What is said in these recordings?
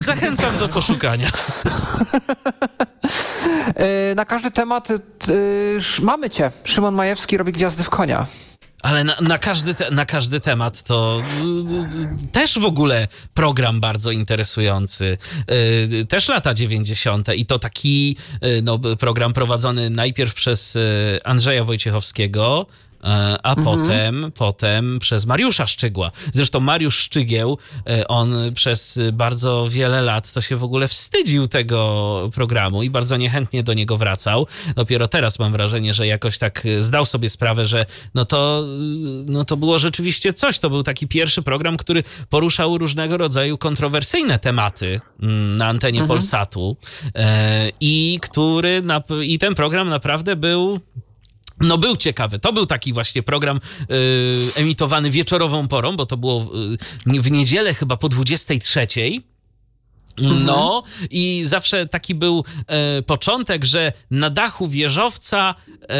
Zachęcam do poszukania. Na każdy temat mamy cię. Szymon Majewski robi Gwiazdy w konia. Ale na każdy temat to też w ogóle program bardzo interesujący. Też lata 90. i to taki program prowadzony najpierw przez Andrzeja Wojciechowskiego, a potem przez Mariusza Szczygła. Zresztą Mariusz Szczygieł, on przez bardzo wiele lat to się w ogóle wstydził tego programu i bardzo niechętnie do niego wracał. Dopiero teraz mam wrażenie, że jakoś tak zdał sobie sprawę, że to było rzeczywiście coś. To był taki pierwszy program, który poruszał różnego rodzaju kontrowersyjne tematy na antenie Polsatu i ten program naprawdę był ciekawy. To był taki właśnie program emitowany wieczorową porą, bo to było w niedzielę chyba po 23:00. No i zawsze taki był początek, że na dachu wieżowca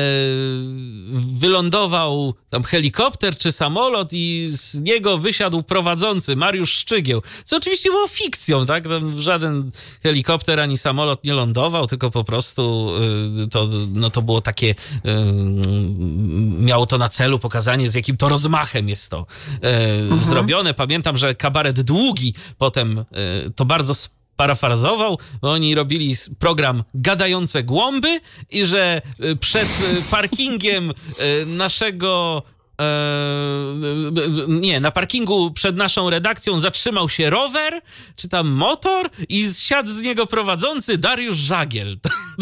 wylądował tam helikopter czy samolot i z niego wysiadł prowadzący Mariusz Szczygieł, co oczywiście było fikcją, tak? Tam żaden helikopter ani samolot nie lądował, tylko po prostu to było takie, miało to na celu pokazanie, z jakim to rozmachem jest to zrobione. Pamiętam, że kabaret Długi potem to bardzo parafrazował, bo oni robili program Gadające Głąby i że przed parkingiem na parkingu przed naszą redakcją zatrzymał się rower, czy tam motor i zsiadł z niego prowadzący Dariusz Żagiel.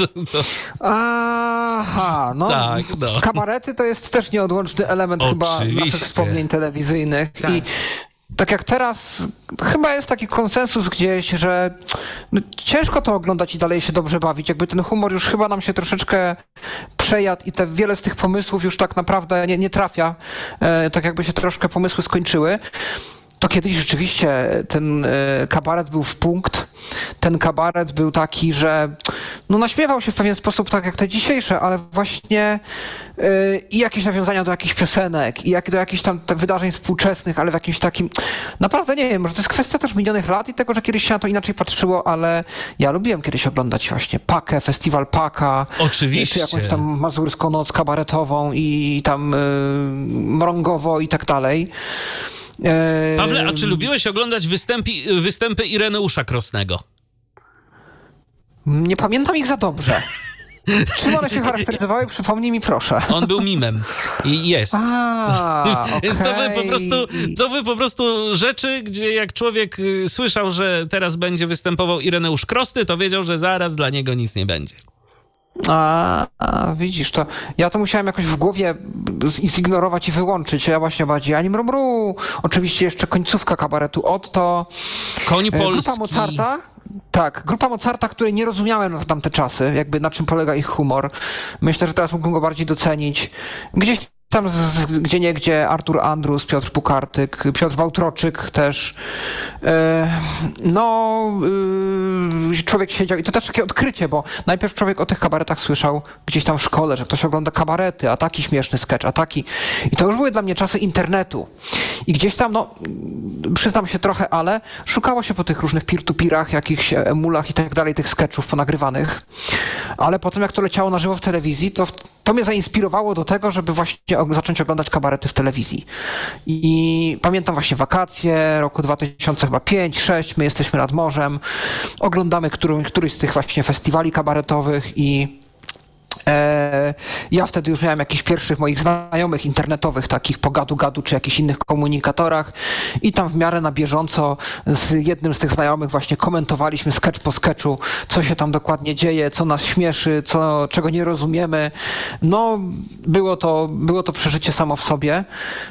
Aha, tak, kabarety to jest też nieodłączny element chyba naszych wspomnień telewizyjnych. Tak. I tak jak teraz, chyba jest taki konsensus gdzieś, że ciężko to oglądać i dalej się dobrze bawić. Jakby ten humor już chyba nam się troszeczkę przejadł i wiele z tych pomysłów już tak naprawdę nie trafia. Tak jakby się troszkę pomysły skończyły. To kiedyś rzeczywiście ten kabaret był w punkt. Ten kabaret był taki, że naśmiewał się w pewien sposób tak jak te dzisiejsze, ale właśnie i jakieś nawiązania do jakichś piosenek, i do jakichś tam wydarzeń współczesnych, ale w jakimś takim... Naprawdę nie wiem, może to jest kwestia też minionych lat i tego, że kiedyś się na to inaczej patrzyło, ale ja lubiłem kiedyś oglądać właśnie Pakę, festiwal Paka. Oczywiście. Czy jakąś tam mazurską noc kabaretową i tam Mrągowo i tak dalej. Pawle, a czy lubiłeś oglądać występy Ireneusza Krosnego? Nie pamiętam ich za dobrze. Czym one się charakteryzowały? Przypomnij mi, proszę. On był mimem. I jest. Okay. Więc to były po prostu rzeczy, gdzie jak człowiek słyszał, że teraz będzie występował Ireneusz Krosny, to wiedział, że zaraz dla niego nic nie będzie. Widzisz, to ja to musiałem jakoś w głowie zignorować i wyłączyć. Ja właśnie bardziej Ani Mrumru, oczywiście jeszcze końcówka kabaretu Otto. Koń polski. Grupa Mozarta. Tak, grupa Mozarta, której nie rozumiałem na tamte czasy, jakby na czym polega ich humor. Myślę, że teraz mógłbym go bardziej docenić. Gdzieś tam gdzieniegdzie Artur Andrus, Piotr Pukartyk, Piotr Wałtroczyk też. Człowiek siedział i to też takie odkrycie, bo najpierw człowiek o tych kabaretach słyszał gdzieś tam w szkole, że ktoś ogląda kabarety, a taki śmieszny sketch, a taki. I to już były dla mnie czasy internetu. I gdzieś tam, przyznam się trochę, ale szukało się po tych różnych peer-to-peerach, jakichś emulach i tak dalej, tych sketchów ponagrywanych. Ale potem jak to leciało na żywo w telewizji, to mnie zainspirowało do tego, żeby właśnie zacząć oglądać kabarety w telewizji. I pamiętam właśnie wakacje roku 2005-2006, my jesteśmy nad morzem, oglądamy któryś z tych właśnie festiwali kabaretowych i ja wtedy już miałem jakichś pierwszych moich znajomych internetowych, takich po gadu-gadu czy jakichś innych komunikatorach i tam w miarę na bieżąco z jednym z tych znajomych właśnie komentowaliśmy sketch po sketchu, co się tam dokładnie dzieje, co nas śmieszy, czego nie rozumiemy. Było to przeżycie samo w sobie.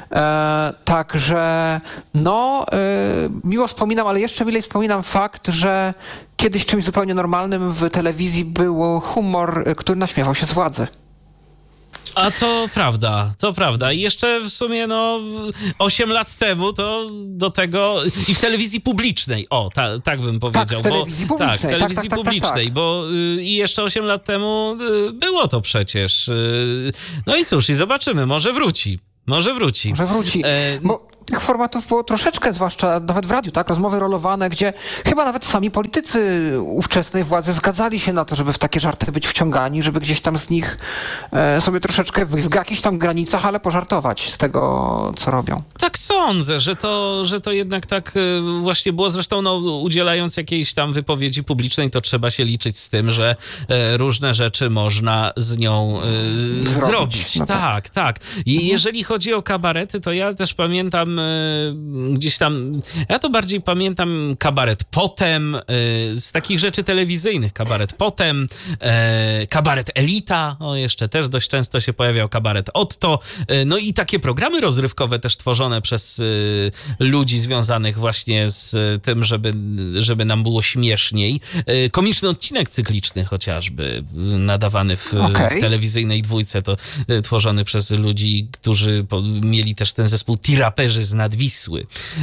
Także miło wspominam, ale jeszcze milej wspominam fakt, że kiedyś czymś zupełnie normalnym w telewizji był humor, który naśmiewał się z władzy. A to prawda. I jeszcze w sumie 8 lat temu to do tego i w telewizji publicznej, tak bym powiedział. Tak, w telewizji publicznej. Tak, w telewizji publicznej, bo i jeszcze 8 lat temu było to przecież. No i cóż, i zobaczymy, może wróci. Bo tych formatów było troszeczkę, zwłaszcza nawet w radiu, tak? Rozmowy rolowane, gdzie chyba nawet sami politycy ówczesnej władzy zgadzali się na to, żeby w takie żarty być wciągani, żeby gdzieś tam z nich sobie troszeczkę w jakichś tam granicach, ale pożartować z tego, co robią. Tak sądzę, że to jednak tak właśnie było. Zresztą udzielając jakiejś tam wypowiedzi publicznej, to trzeba się liczyć z tym, że różne rzeczy można z nią zrobić. No tak, tak. I jeżeli chodzi o kabarety, to ja też pamiętam gdzieś tam, ja to bardziej pamiętam kabaret Potem, z takich rzeczy telewizyjnych, kabaret Potem, kabaret Elita, jeszcze też dość często się pojawiał kabaret Otto, no i takie programy rozrywkowe też tworzone przez ludzi związanych właśnie z tym, żeby nam było śmieszniej. Komiczny odcinek cykliczny chociażby, nadawany w telewizyjnej dwójce, to tworzony przez ludzi, którzy mieli też ten zespół Tiraperzy z Nadwisły.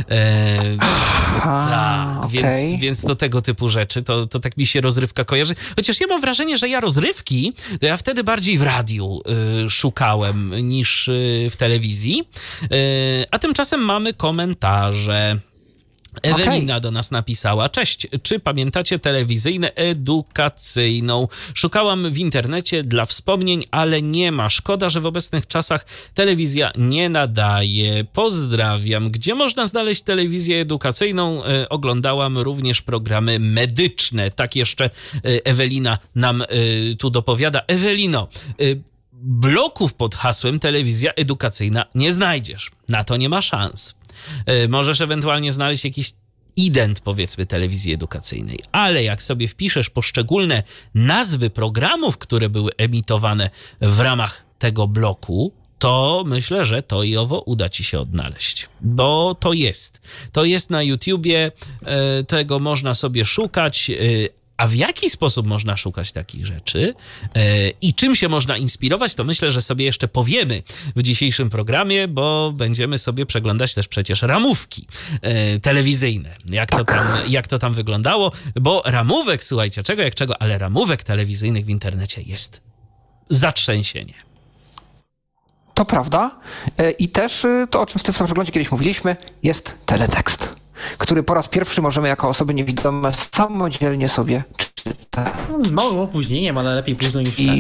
Tak, więc do tego typu rzeczy, to tak mi się rozrywka kojarzy. Chociaż ja mam wrażenie, że ja rozrywki, to ja wtedy bardziej w radiu szukałem niż w telewizji. A tymczasem mamy komentarze. Ewelina do nas napisała: cześć, czy pamiętacie telewizyjną edukacyjną? Szukałam w internecie dla wspomnień, ale nie ma. Szkoda, że w obecnych czasach telewizja nie nadaje. Pozdrawiam. Gdzie można znaleźć telewizję edukacyjną? Oglądałam również programy medyczne. Tak jeszcze Ewelina nam tu dopowiada. Ewelino, bloków pod hasłem telewizja edukacyjna nie znajdziesz. Na to nie ma szans. Możesz ewentualnie znaleźć jakiś ident, powiedzmy, telewizji edukacyjnej, ale jak sobie wpiszesz poszczególne nazwy programów, które były emitowane w ramach tego bloku, to myślę, że to i owo uda ci się odnaleźć, bo to jest. To jest na YouTubie, tego można sobie szukać. A w jaki sposób można szukać takich rzeczy i czym się można inspirować, to myślę, że sobie jeszcze powiemy w dzisiejszym programie, bo będziemy sobie przeglądać też przecież ramówki telewizyjne. Jak to tam wyglądało, bo ramówek, słuchajcie, czego jak czego, ale ramówek telewizyjnych w internecie jest zatrzęsienie. To prawda. I też to, o czym w tym samym przeglądzie kiedyś mówiliśmy, jest teletekst, który po raz pierwszy możemy jako osoby niewidome samodzielnie sobie czytać. No, z małym opóźnieniem, ale lepiej późno niż wcale.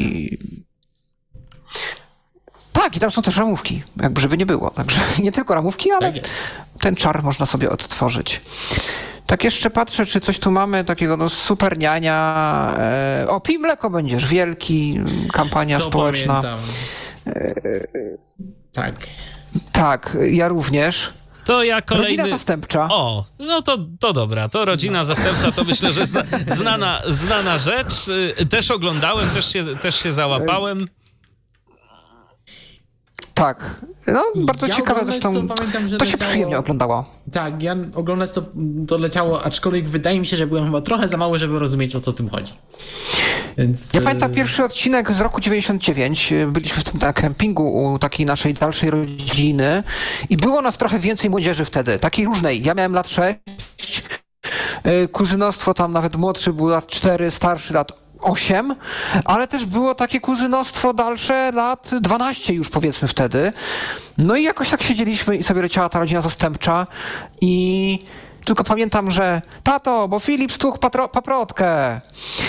Tak, i tam są też ramówki, jakby żeby nie było. Także nie tylko ramówki, ale tak ten czar można sobie odtworzyć. Tak jeszcze patrzę, czy coś tu mamy takiego, super niania. Pij mleko będziesz, wielki, kampania to społeczna. Pamiętam. Tak. Tak, ja również. To ja kolejny... Rodzina zastępcza. O, no to dobra. To rodzina zastępcza, to myślę, że znana rzecz. Też oglądałem, też się załapałem. Tak. No, bardzo ciekawe zresztą. Pamiętam, że to się przyjemnie oglądało. Tak, ja oglądać to leciało, aczkolwiek wydaje mi się, że byłem chyba trochę za mały, żeby rozumieć, o co tym chodzi. Więc... Ja pamiętam pierwszy odcinek z roku 99. Byliśmy na kempingu u takiej naszej dalszej rodziny i było nas trochę więcej młodzieży wtedy, takiej różnej. Ja miałem lat 6, kuzynostwo tam nawet młodszy był lat 4, starszy lat 8, ale też było takie kuzynostwo dalsze lat 12 już, powiedzmy, wtedy. No i jakoś tak siedzieliśmy i sobie leciała ta rodzina zastępcza i tylko pamiętam, że tato, bo Filip stłukł paprotkę.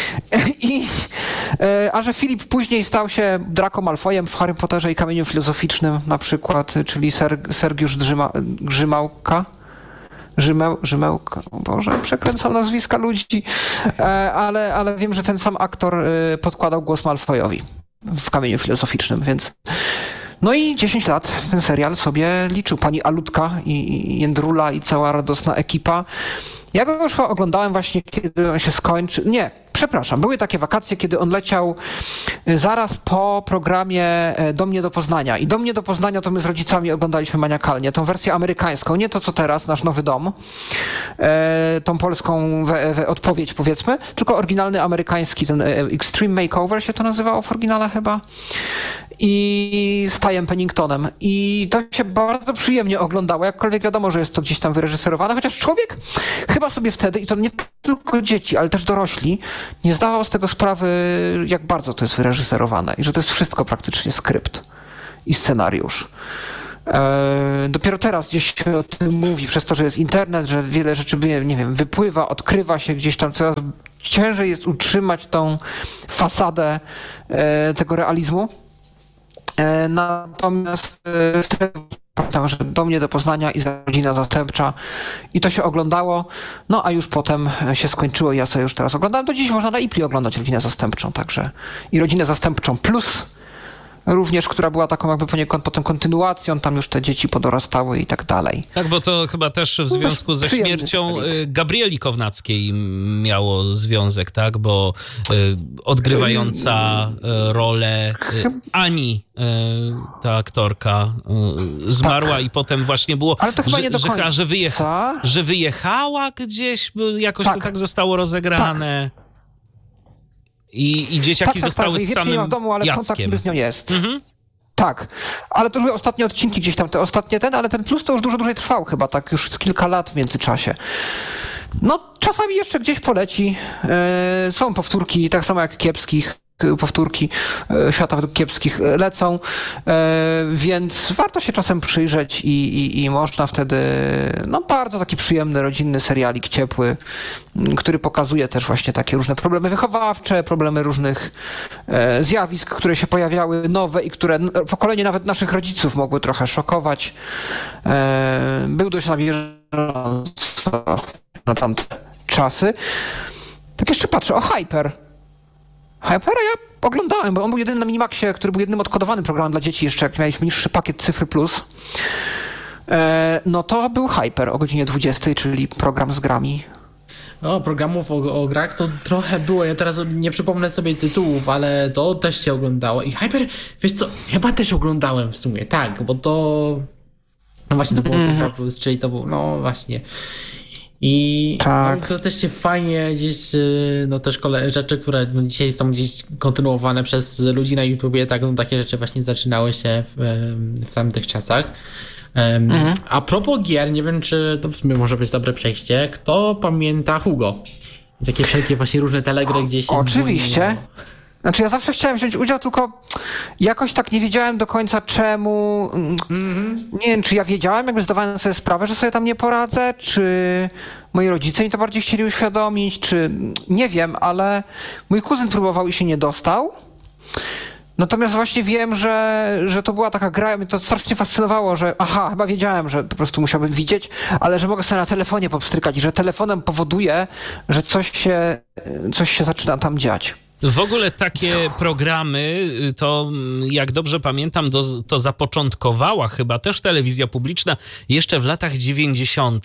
A że Filip później stał się Draco Malfoyem w Harrym Potterze i Kamieniu Filozoficznym na przykład, czyli Sergiusz Grzymałka. Grzymełka, Boże, przekręcam nazwiska ludzi, ale wiem, że ten sam aktor podkładał głos Malfoyowi w Kamieniu Filozoficznym, więc... No i 10 lat ten serial sobie liczył. Pani Alutka i Jędrula i cała radosna ekipa. Ja go już oglądałem właśnie, kiedy on się skończy. Nie, przepraszam, były takie wakacje, kiedy on leciał zaraz po programie Do mnie do Poznania. I Do mnie do Poznania to my z rodzicami oglądaliśmy maniakalnie. Tą wersję amerykańską, nie to co teraz, Nasz Nowy Dom, tą polską odpowiedź, powiedzmy, tylko oryginalny amerykański, ten Extreme Makeover się to nazywało w oryginale chyba. I z Tyem Penningtonem. I to się bardzo przyjemnie oglądało, jakkolwiek wiadomo, że jest to gdzieś tam wyreżyserowane, chociaż człowiek chyba sobie wtedy, i to nie tylko dzieci, ale też dorośli, nie zdawał z tego sprawy, jak bardzo to jest wyreżyserowane i że to jest wszystko praktycznie skrypt i scenariusz. Dopiero teraz gdzieś się o tym mówi, przez to, że jest internet, że wiele rzeczy, nie wiem, wypływa, odkrywa się gdzieś tam, coraz ciężej jest utrzymać tą fasadę tego realizmu. Natomiast pamiętam, że Do mnie do Poznania i Rodzina Zastępcza i to się oglądało, no a już potem się skończyło i ja sobie już teraz oglądam. Do dziś można na Ipli oglądać Rodzinę Zastępczą także i Rodzinę Zastępczą Plus również, która była taką jakby poniekąd potem kontynuacją, tam już te dzieci podorastały i tak dalej. Tak, bo to chyba też w związku ze śmiercią Gabrieli Kownackiej miało związek, tak? Bo odgrywająca rolę Ani, ta aktorka, zmarła tak. I potem właśnie było, ale to chyba nie do końca. Że wyjechała gdzieś, bo jakoś to tak zostało rozegrane. Tak. I dzieciaki zostały z samym w domu, ale Jackiem. Kontakt z nią jest. Tak, ale to już były ostatnie odcinki gdzieś tam, te ostatnie ale ten Plus to już dużo dłużej trwał chyba, tak już z kilka lat w międzyczasie. No, czasami jeszcze gdzieś poleci. Są powtórki, tak samo jak kiepskich. Powtórki Świata według kiepskich lecą, więc warto się czasem przyjrzeć i można wtedy, no bardzo taki przyjemny, rodzinny serialik, ciepły, który pokazuje też właśnie takie różne problemy wychowawcze, problemy różnych zjawisk, które się pojawiały, nowe i które pokolenie nawet naszych rodziców mogły trochę szokować. Był dość nawierzający na tamte czasy. Tak jeszcze patrzę, Hypera ja oglądałem, bo on był jedyny na Minimaxie, który był jednym odkodowanym programem dla dzieci jeszcze, jak mieliśmy niższy pakiet Cyfry Plus. No to był Hyper o godzinie 20, czyli program z grami. No, programów o grach to trochę było, ja teraz nie przypomnę sobie tytułów, ale to też się oglądało. I Hyper, wiesz co, chyba też oglądałem w sumie, tak, bo to... No właśnie, to było Cyfra Plus, czyli to było, no właśnie... I tak. No, to też się fajnie gdzieś, no też rzeczy, które no, dzisiaj są gdzieś kontynuowane przez ludzi na YouTubie, tak, no takie rzeczy właśnie zaczynały się w tamtych czasach. A propos gier, nie wiem, czy to w sumie może być dobre przejście. Kto pamięta Hugo? Takie wszelkie właśnie różne telegry gdzieś się oczywiście. Dzwoniło. Znaczy ja zawsze chciałem wziąć udział, tylko jakoś tak nie wiedziałem do końca czemu. Nie wiem, czy ja wiedziałem, jakby zdawałem sobie sprawę, że sobie tam nie poradzę, czy moi rodzice mi to bardziej chcieli uświadomić, czy nie wiem, ale mój kuzyn próbował i się nie dostał. Natomiast właśnie wiem, że to była taka gra, mnie to strasznie fascynowało, że chyba wiedziałem, że po prostu musiałbym widzieć, ale że mogę sobie na telefonie popstrykać i że telefonem powoduje, że coś się zaczyna tam dziać. W ogóle takie programy, to jak dobrze pamiętam, to zapoczątkowała chyba też telewizja publiczna jeszcze w latach 90.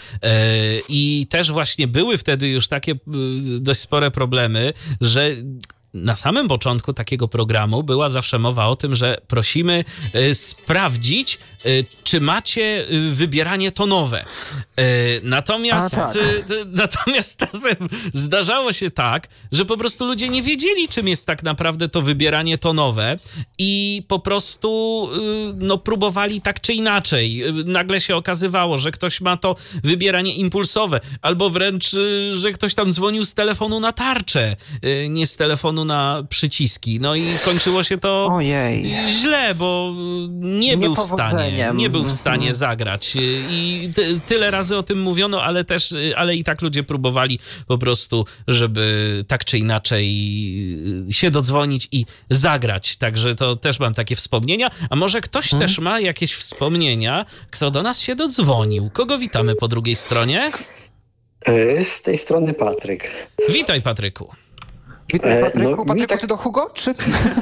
I też właśnie były wtedy już takie dość spore problemy, że na samym początku takiego programu była zawsze mowa o tym, że prosimy sprawdzić, czy macie wybieranie tonowe. Natomiast czasem zdarzało się tak, że po prostu ludzie nie wiedzieli, czym jest tak naprawdę to wybieranie tonowe i po prostu próbowali tak czy inaczej. Nagle się okazywało, że ktoś ma to wybieranie impulsowe, albo wręcz, że ktoś tam dzwonił z telefonu na tarczę, nie z telefonu na przyciski. No i kończyło się to źle, bo nie był w stanie zagrać. I tyle razy o tym mówiono, ale i tak ludzie próbowali po prostu, żeby tak czy inaczej się dodzwonić i zagrać. Także to też mam takie wspomnienia. A może ktoś też ma jakieś wspomnienia, kto do nas się dodzwonił? Kogo witamy po drugiej stronie? Z tej strony Patryk. Witaj, Patryku. Witaj, Patryku. Patryku, ty do Hugo, czy...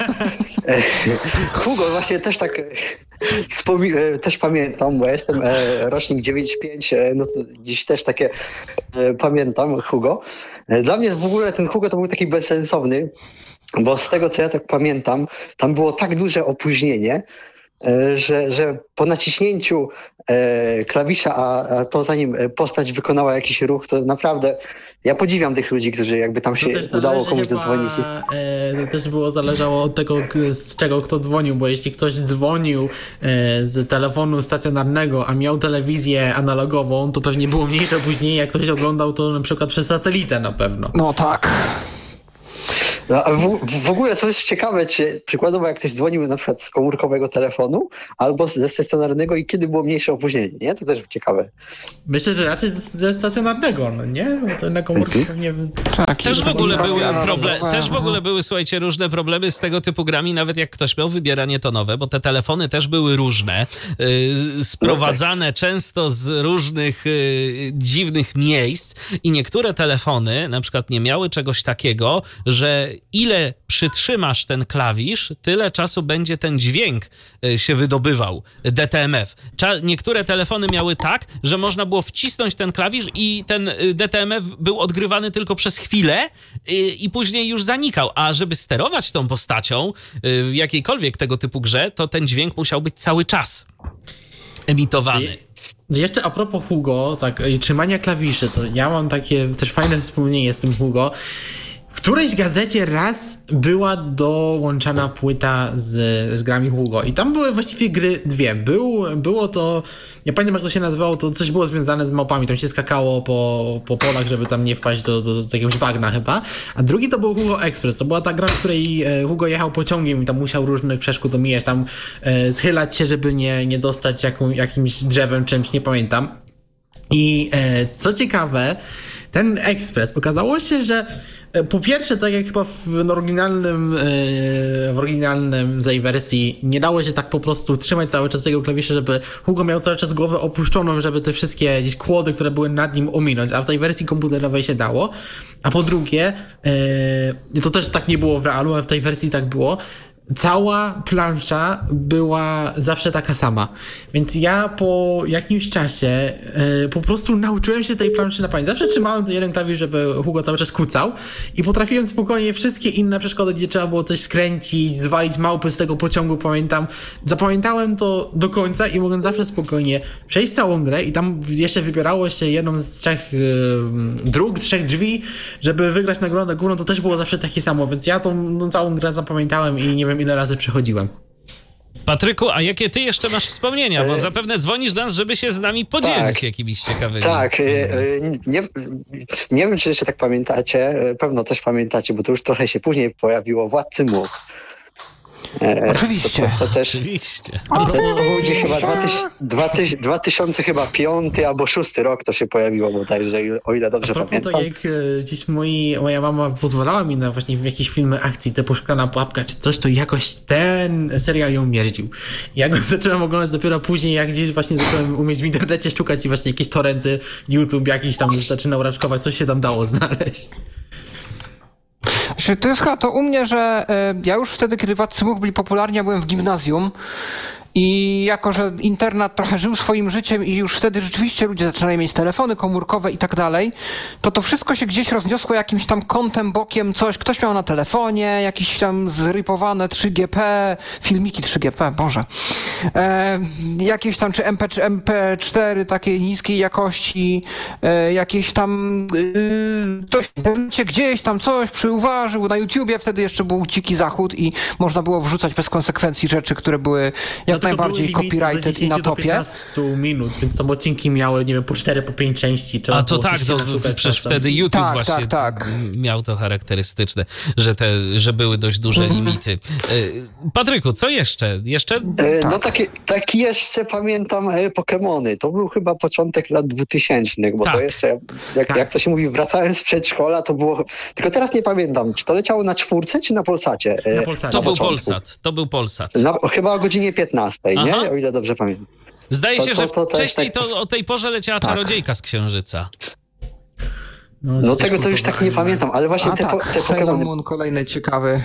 Hugo, właśnie też tak też pamiętam, bo jestem rocznik 9-5, no to dziś też takie pamiętam Hugo. Dla mnie w ogóle ten Hugo to był taki bezsensowny, bo z tego, co ja tak pamiętam, tam było tak duże opóźnienie, że po naciśnięciu klawisza, a to zanim postać wykonała jakiś ruch, to naprawdę ja podziwiam tych ludzi, którzy jakby tam się udało komuś dodzwonić. To też zależało od tego, z czego kto dzwonił, bo jeśli ktoś dzwonił z telefonu stacjonarnego, a miał telewizję analogową, to pewnie było mniejsze opóźnienie, jak ktoś oglądał to na przykład przez satelitę na pewno. No tak. No, a w ogóle to jest ciekawe, czy przykładowo jak ktoś dzwonił na przykład z komórkowego telefonu albo ze stacjonarnego i kiedy było mniejsze opóźnienie, nie? To też ciekawe. Myślę, że raczej ze stacjonarnego, no nie? Bo to na komórkę pewnie... Tak, Też w ogóle były problemy. też w ogóle były, słuchajcie, różne problemy z tego typu grami, nawet jak ktoś miał wybieranie tonowe, bo te telefony też były różne, sprowadzane często z różnych dziwnych miejsc i niektóre telefony na przykład nie miały czegoś takiego, że ile przytrzymasz ten klawisz, tyle czasu będzie ten dźwięk się wydobywał, DTMF. Niektóre telefony miały tak, że można było wcisnąć ten klawisz i ten DTMF był odgrywany tylko przez chwilę i później już zanikał. A żeby sterować tą postacią w jakiejkolwiek tego typu grze, to ten dźwięk musiał być cały czas emitowany. Jeszcze a propos Hugo, tak, trzymania klawiszy, to ja mam takie też fajne wspomnienie z tym Hugo. W którejś gazecie raz była dołączana płyta z grami Hugo i tam były właściwie gry dwie. Było to, nie pamiętam jak to się nazywało, to coś było związane z małpami, tam się skakało po polach, żeby tam nie wpaść do jakiegoś bagna chyba. A drugi to był Hugo Express, to była ta gra, w której Hugo jechał pociągiem i tam musiał różnych przeszkód omijać, tam schylać się, żeby nie dostać jakimś drzewem, czymś, nie pamiętam. I co ciekawe, ten Express okazało się, że po pierwsze, tak jak chyba w oryginalnym tej wersji nie dało się tak po prostu trzymać cały czas tego klawisza, żeby Hugo miał cały czas głowę opuszczoną, żeby te wszystkie gdzieś kłody, które były nad nim, ominąć, a w tej wersji komputerowej się dało. A po drugie, to też tak nie było w realu, a w tej wersji tak było, cała plansza była zawsze taka sama. Więc ja po jakimś czasie po prostu nauczyłem się tej planszy na pamięć. Zawsze trzymałem ten jeden klawisz, żeby Hugo cały czas kucał i potrafiłem spokojnie wszystkie inne przeszkody, gdzie trzeba było coś skręcić, zwalić małpy z tego pociągu, pamiętam. Zapamiętałem to do końca i mogłem zawsze spokojnie przejść całą grę i tam jeszcze wybierało się jedną z trzech dróg, trzech drzwi, żeby wygrać nagrodę główną. To też było zawsze takie samo, więc ja tą całą grę zapamiętałem i nie wiem ile razy przechodziłem. Patryku, a jakie ty jeszcze masz wspomnienia? Bo zapewne dzwonisz do nas, żeby się z nami podzielić jakimiś ciekawymi. Tak, nie wiem, czy jeszcze tak pamiętacie, pewno też pamiętacie, bo to już trochę się później pojawiło, Władcy Much. Oczywiście. To też, Oczywiście. to był gdzieś chyba 2005 albo 2006 rok to się pojawiło bodajże, o ile dobrze pamiętam. To jak gdzieś moja mama pozwalała mi na właśnie w jakieś filmy akcji, typu Szklana Pułapka czy coś, to jakoś ten serial ją mierdził. Ja go zacząłem oglądać dopiero później, jak gdzieś właśnie zacząłem umieć w internecie szukać i właśnie jakieś torrenty, YouTube jakiś tam zaczynał raczkować, coś się tam dało znaleźć. To jest chyba to u mnie, że ja już wtedy, kiedy Władcy Much byli popularni, ja byłem w gimnazjum i jako, że internat trochę żył swoim życiem i już wtedy rzeczywiście ludzie zaczynali mieć telefony komórkowe i tak dalej, to wszystko się gdzieś rozniosło jakimś tam kątem, bokiem, coś. Ktoś miał na telefonie jakieś tam zrypowane 3GP, filmiki 3GP, Boże. Jakieś tam, czy MP4 takiej niskiej jakości, jakieś tam ktoś w internecie gdzieś tam coś przyuważył, na YouTubie wtedy jeszcze był dziki zachód i można było wrzucać bez konsekwencji rzeczy, które były jak najbardziej copyrighted i na topie. 15 minut, więc tam odcinki miały, nie wiem, po 4, po 5 części. A to tak, to przecież wtedy YouTube właśnie miał to charakterystyczne, że były dość duże limity. Patryku, co jeszcze? No taki jeszcze pamiętam Pokemony. To był chyba początek lat 2000, bo to jeszcze, jak to się mówi, wracałem z przedszkola, to było... Tylko teraz nie pamiętam, czy to leciało na 4 czy na Polsacie? Na Polsacie. To był Polsat. Chyba o godzinie 15, nie? O ile dobrze pamiętam. Zdaje się, że wcześniej to o tej porze leciała Czarodziejka z Księżyca. No tego to już tak nie pamiętam, ale właśnie te Sailor Moon, kolejny ciekawy.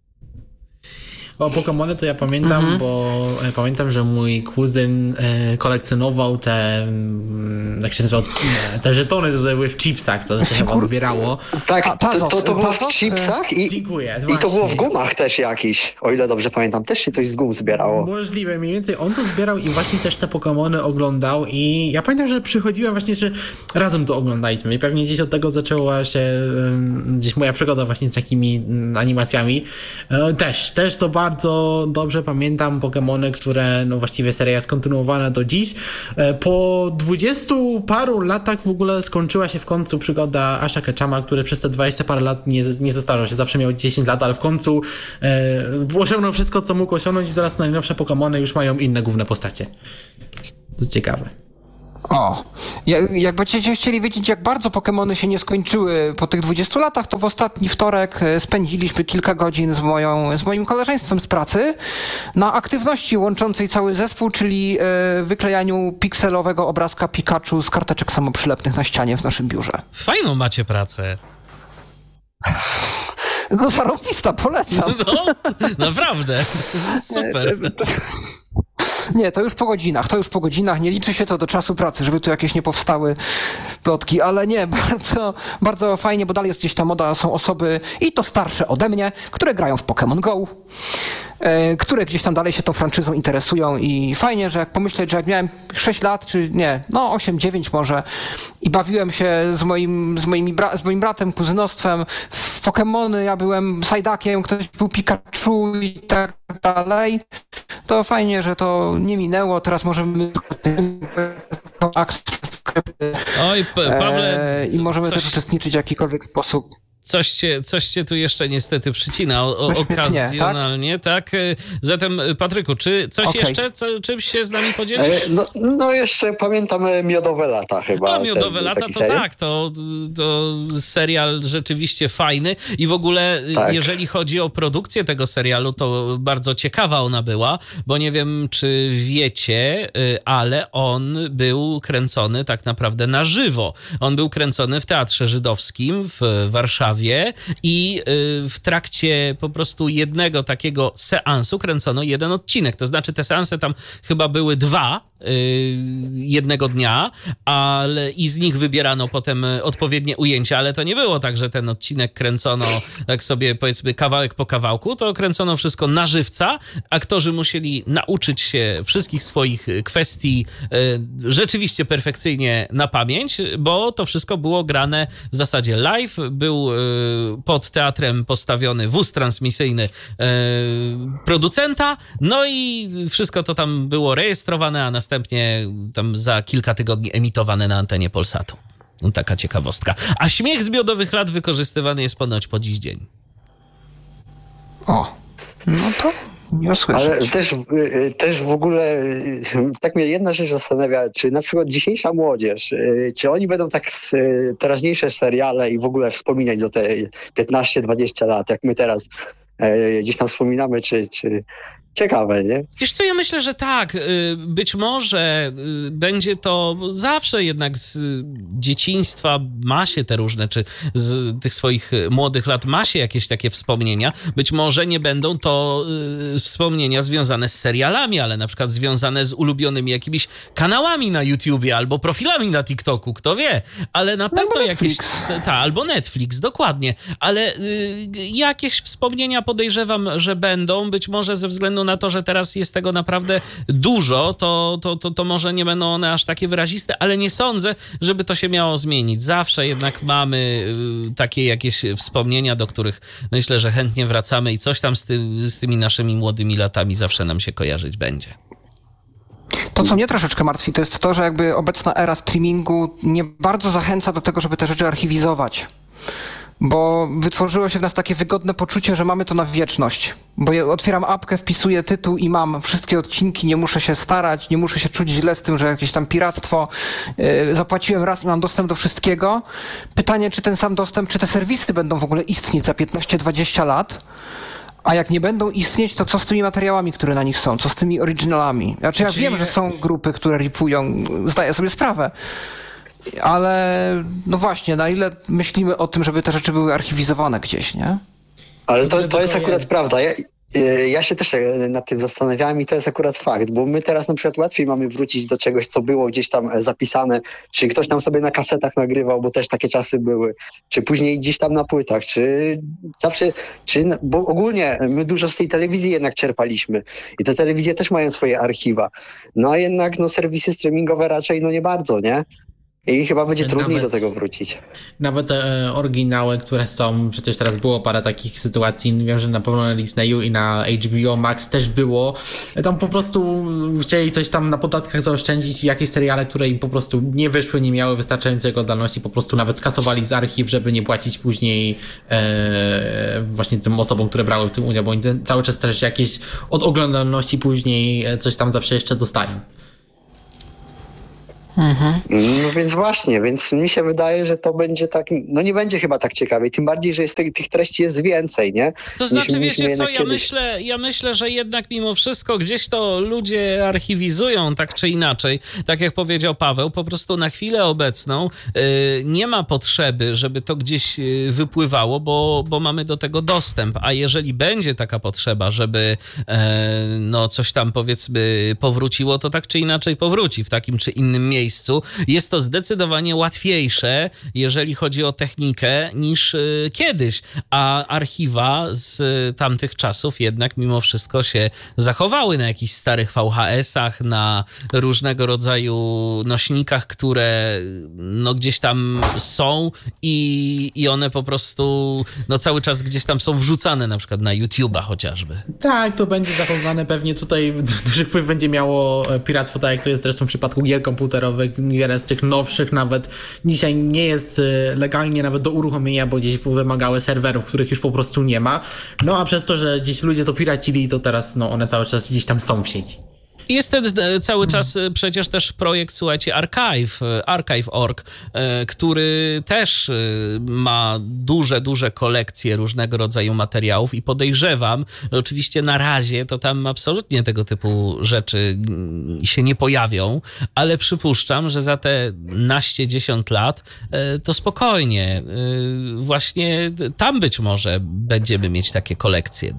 O Pokemony to ja pamiętam, bo pamiętam, że mój kuzyn kolekcjonował te, jak się nazywa, te żetony, to były w chipsach, to się chyba zbierało. Tak, to było w chipsach i to było w gumach też jakiś, o ile dobrze pamiętam, też się coś z gum zbierało. Możliwe, mniej więcej on to zbierał i właśnie też te Pokemony oglądał i ja pamiętam, że przychodziłem właśnie, że razem to oglądaliśmy i pewnie gdzieś od tego zaczęła się gdzieś moja przygoda właśnie z takimi animacjami. Też to bardzo bardzo dobrze pamiętam Pokemony, które, no właściwie seria jest kontynuowana do dziś. Po 20 paru latach w ogóle skończyła się w końcu przygoda Asha Ketchuma, który przez te 20 parę lat nie zestarzał się, zawsze miał 10 lat, ale w końcu osiągnął wszystko, co mógł osiągnąć i teraz najnowsze Pokemony już mają inne główne postacie. To jest ciekawe. O, jak będziecie chcieli wiedzieć, jak bardzo Pokemony się nie skończyły po tych 20 latach, to w ostatni wtorek spędziliśmy kilka godzin z moim koleżeństwem z pracy na aktywności łączącej cały zespół, czyli wyklejaniu pikselowego obrazka Pikachu z karteczek samoprzylepnych na ścianie w naszym biurze. Fajną macie pracę. No zarobista, polecam. No, naprawdę. Super. Nie, to już po godzinach, nie liczy się to do czasu pracy, żeby tu jakieś nie powstały plotki, ale nie, bardzo, bardzo fajnie, bo dalej jest gdzieś ta moda, są osoby i to starsze ode mnie, które grają w Pokémon Go, które gdzieś tam dalej się tą franczyzą interesują i fajnie, że jak pomyśleć, że jak miałem 6 lat, czy nie, no 8-9 może i bawiłem się z moim bratem, kuzynostwem w Pokémony, ja byłem Sajdakiem, ktoś był Pikachu i tak dalej, to fajnie, że to nie minęło, teraz możemy Oj, Pawle, i możemy też uczestniczyć w jakikolwiek sposób. Coś cię tu jeszcze niestety przycina okazjonalnie, tak? Zatem Patryku, czy coś jeszcze, czymś się z nami podzielisz? No jeszcze pamiętam Miodowe lata chyba. No Miodowe lata to serial. Tak, to serial rzeczywiście fajny i w ogóle tak. Jeżeli chodzi o produkcję tego serialu, to bardzo ciekawa ona była, bo nie wiem, czy wiecie, ale on był kręcony tak naprawdę na żywo. On był kręcony w Teatrze Żydowskim w Warszawie i w trakcie po prostu jednego takiego seansu kręcono jeden odcinek. To znaczy te seanse tam chyba były 2 jednego dnia, ale i z nich wybierano potem odpowiednie ujęcia, ale to nie było tak, że ten odcinek kręcono tak sobie powiedzmy kawałek po kawałku, to kręcono wszystko na żywca. Aktorzy musieli nauczyć się wszystkich swoich kwestii rzeczywiście perfekcyjnie na pamięć, bo to wszystko było grane w zasadzie live. Był pod teatrem postawiony wóz transmisyjny producenta, no i wszystko to tam było rejestrowane, a następnie tam za kilka tygodni emitowane na antenie Polsatu. No, taka ciekawostka. A śmiech z Miodowych lat wykorzystywany jest ponoć po dziś dzień. O, no to nie słyszeć. Ale też w ogóle tak mnie jedna rzecz zastanawia, czy na przykład dzisiejsza młodzież, czy oni będą tak teraźniejsze seriale i w ogóle wspominać za te 15-20 lat, jak my teraz gdzieś tam wspominamy, czy ciekawe, nie? Wiesz co, ja myślę, że tak. Być może będzie to zawsze jednak z dzieciństwa ma się te różne, czy z tych swoich młodych lat ma się jakieś takie wspomnienia. Być może nie będą to wspomnienia związane z serialami, ale na przykład związane z ulubionymi jakimiś kanałami na YouTubie albo profilami na TikToku, kto wie. Ale na pewno jakieś... albo Netflix, dokładnie. Ale jakieś wspomnienia podejrzewam, że będą. Być może ze względu na to, że teraz jest tego naprawdę dużo, to może nie będą one aż takie wyraziste, ale nie sądzę, żeby to się miało zmienić. Zawsze jednak mamy takie jakieś wspomnienia, do których myślę, że chętnie wracamy i coś tam z tymi naszymi młodymi latami zawsze nam się kojarzyć będzie. To, co mnie troszeczkę martwi, to jest to, że jakby obecna era streamingu nie bardzo zachęca do tego, żeby te rzeczy archiwizować. Bo wytworzyło się w nas takie wygodne poczucie, że mamy to na wieczność. Bo ja otwieram apkę, wpisuję tytuł i mam wszystkie odcinki, nie muszę się starać, nie muszę się czuć źle z tym, że jakieś tam piractwo. Zapłaciłem raz i mam dostęp do wszystkiego. Pytanie, czy ten sam dostęp, czy te serwisy będą w ogóle istnieć za 15-20 lat? A jak nie będą istnieć, to co z tymi materiałami, które na nich są? Co z tymi oryginalami? Znaczy ja wiem, że są grupy, które ripują, zdaję sobie sprawę. Ale no właśnie, na ile myślimy o tym, żeby te rzeczy były archiwizowane gdzieś, nie? Ale to jest akurat prawda. Ja się też nad tym zastanawiałem i to jest akurat fakt, bo my teraz na przykład łatwiej mamy wrócić do czegoś, co było gdzieś tam zapisane, czy ktoś tam sobie na kasetach nagrywał, bo też takie czasy były, czy później gdzieś tam na płytach, czy zawsze, bo ogólnie my dużo z tej telewizji jednak czerpaliśmy i te telewizje też mają swoje archiwa, no a jednak serwisy streamingowe raczej nie bardzo, nie? I chyba będzie trudniej Nawet- do tego wrócić. Nawet te oryginały, które są, przecież teraz było parę takich sytuacji, wiem, że na pewno na Disneyu i na HBO Max też było. Tam po prostu chcieli coś tam na podatkach zaoszczędzić i jakieś seriale, które im po prostu nie wyszły, nie miały wystarczającej oglądalności, po prostu nawet skasowali z archiw, żeby nie płacić później właśnie tym osobom, które brały w tym udział, bo oni cały czas też jakieś od oglądalności później coś tam zawsze jeszcze dostają. No więc właśnie, więc mi się wydaje, że to będzie tak, no nie będzie chyba tak ciekawie, tym bardziej, że tych treści jest więcej, nie? To znaczy, Niż wiecie co, jednak kiedyś. ja myślę, że jednak mimo wszystko gdzieś to ludzie archiwizują tak czy inaczej. Tak jak powiedział Paweł, po prostu na chwilę obecną nie ma potrzeby, żeby to gdzieś wypływało, bo mamy do tego dostęp. A jeżeli będzie taka potrzeba, żeby no coś tam powiedzmy powróciło, to tak czy inaczej powróci w takim czy innym miejscu. Jest to zdecydowanie łatwiejsze, jeżeli chodzi o technikę, niż kiedyś. A archiwa z tamtych czasów jednak mimo wszystko się zachowały na jakichś starych VHS-ach, na różnego rodzaju nośnikach, które no gdzieś tam są i one po prostu no cały czas gdzieś tam są wrzucane, na przykład na YouTube'a chociażby. Tak, to będzie zachowane pewnie tutaj, duży wpływ będzie miało piractwo, tak jak to jest zresztą w przypadku gier komputerowych. Wiele z tych nowszych nawet dzisiaj nie jest legalnie nawet do uruchomienia, bo gdzieś wymagały serwerów, których już po prostu nie ma. No a przez to, że gdzieś ludzie to piracili, to teraz no one cały czas gdzieś tam są w sieci. Jest ten cały czas przecież też projekt, słuchajcie, Archive.org, który też ma duże kolekcje różnego rodzaju materiałów i podejrzewam, że oczywiście na razie to tam absolutnie tego typu rzeczy się nie pojawią, ale przypuszczam, że za te naście, 10 lat to spokojnie właśnie tam być może będziemy mieć takie kolekcje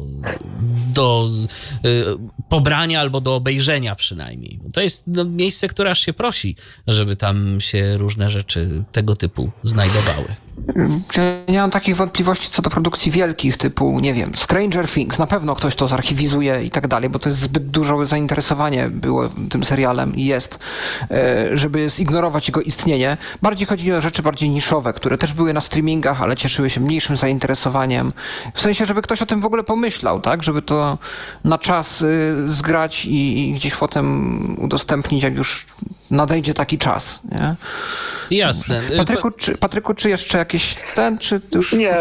do pobrania albo do obejrzenia przynajmniej. To jest miejsce, które aż się prosi, żeby tam się różne rzeczy tego typu znajdowały. Ja nie mam takich wątpliwości co do produkcji wielkich, typu, nie wiem, Stranger Things, na pewno ktoś to zarchiwizuje i tak dalej, bo to jest zbyt duże zainteresowanie było tym serialem i jest, żeby zignorować jego istnienie. Bardziej chodzi o rzeczy bardziej niszowe, które też były na streamingach, ale cieszyły się mniejszym zainteresowaniem. W sensie, żeby ktoś o tym w ogóle pomyślał, tak? Żeby to na czas zgrać i gdzieś potem udostępnić, jak już nadejdzie taki czas, nie? Jasne. Patryku, czy jeszcze jakieś czy już... Nie,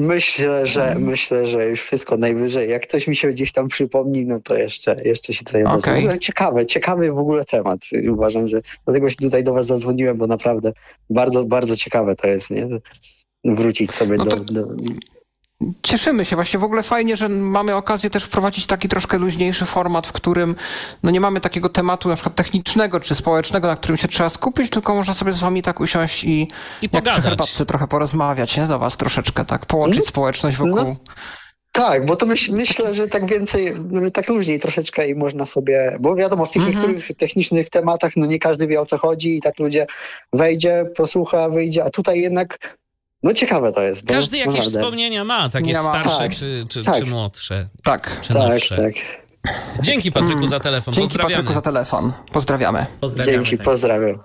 myślę, że już wszystko najwyżej. Jak coś mi się gdzieś tam przypomni, no to jeszcze się tutaj Okej. odezwę. Ciekawy w ogóle temat. Uważam, że dlatego się tutaj do was zadzwoniłem, bo naprawdę bardzo, bardzo ciekawe to jest, nie? Wrócić sobie No to- do... Cieszymy się. Właśnie w ogóle fajnie, że mamy okazję też wprowadzić taki troszkę luźniejszy format, w którym no nie mamy takiego tematu na przykład technicznego czy społecznego, na którym się trzeba skupić, tylko można sobie z wami tak usiąść i jak przy pogadać. herbatce trochę porozmawiać, nie? Do was troszeczkę tak, połączyć społeczność wokół. No, tak, bo to myślę, że tak więcej, tak luźniej troszeczkę i można sobie, bo wiadomo, w tych niektórych technicznych tematach, no nie każdy wie o co chodzi i tak ludzie wejdzie, posłucha, wyjdzie, a tutaj jednak no ciekawe to jest. Każdy jakieś naprawdę. wspomnienia ma, takie Ja mam, starsze tak, czy tak. młodsze, Tak. czy Tak, nowsze. tak. Dzięki Patryku za telefon, Dzięki pozdrawiamy. Patryku za telefon. Pozdrawiamy. Pozdrawiamy. Dzięki, tak. pozdrawiam.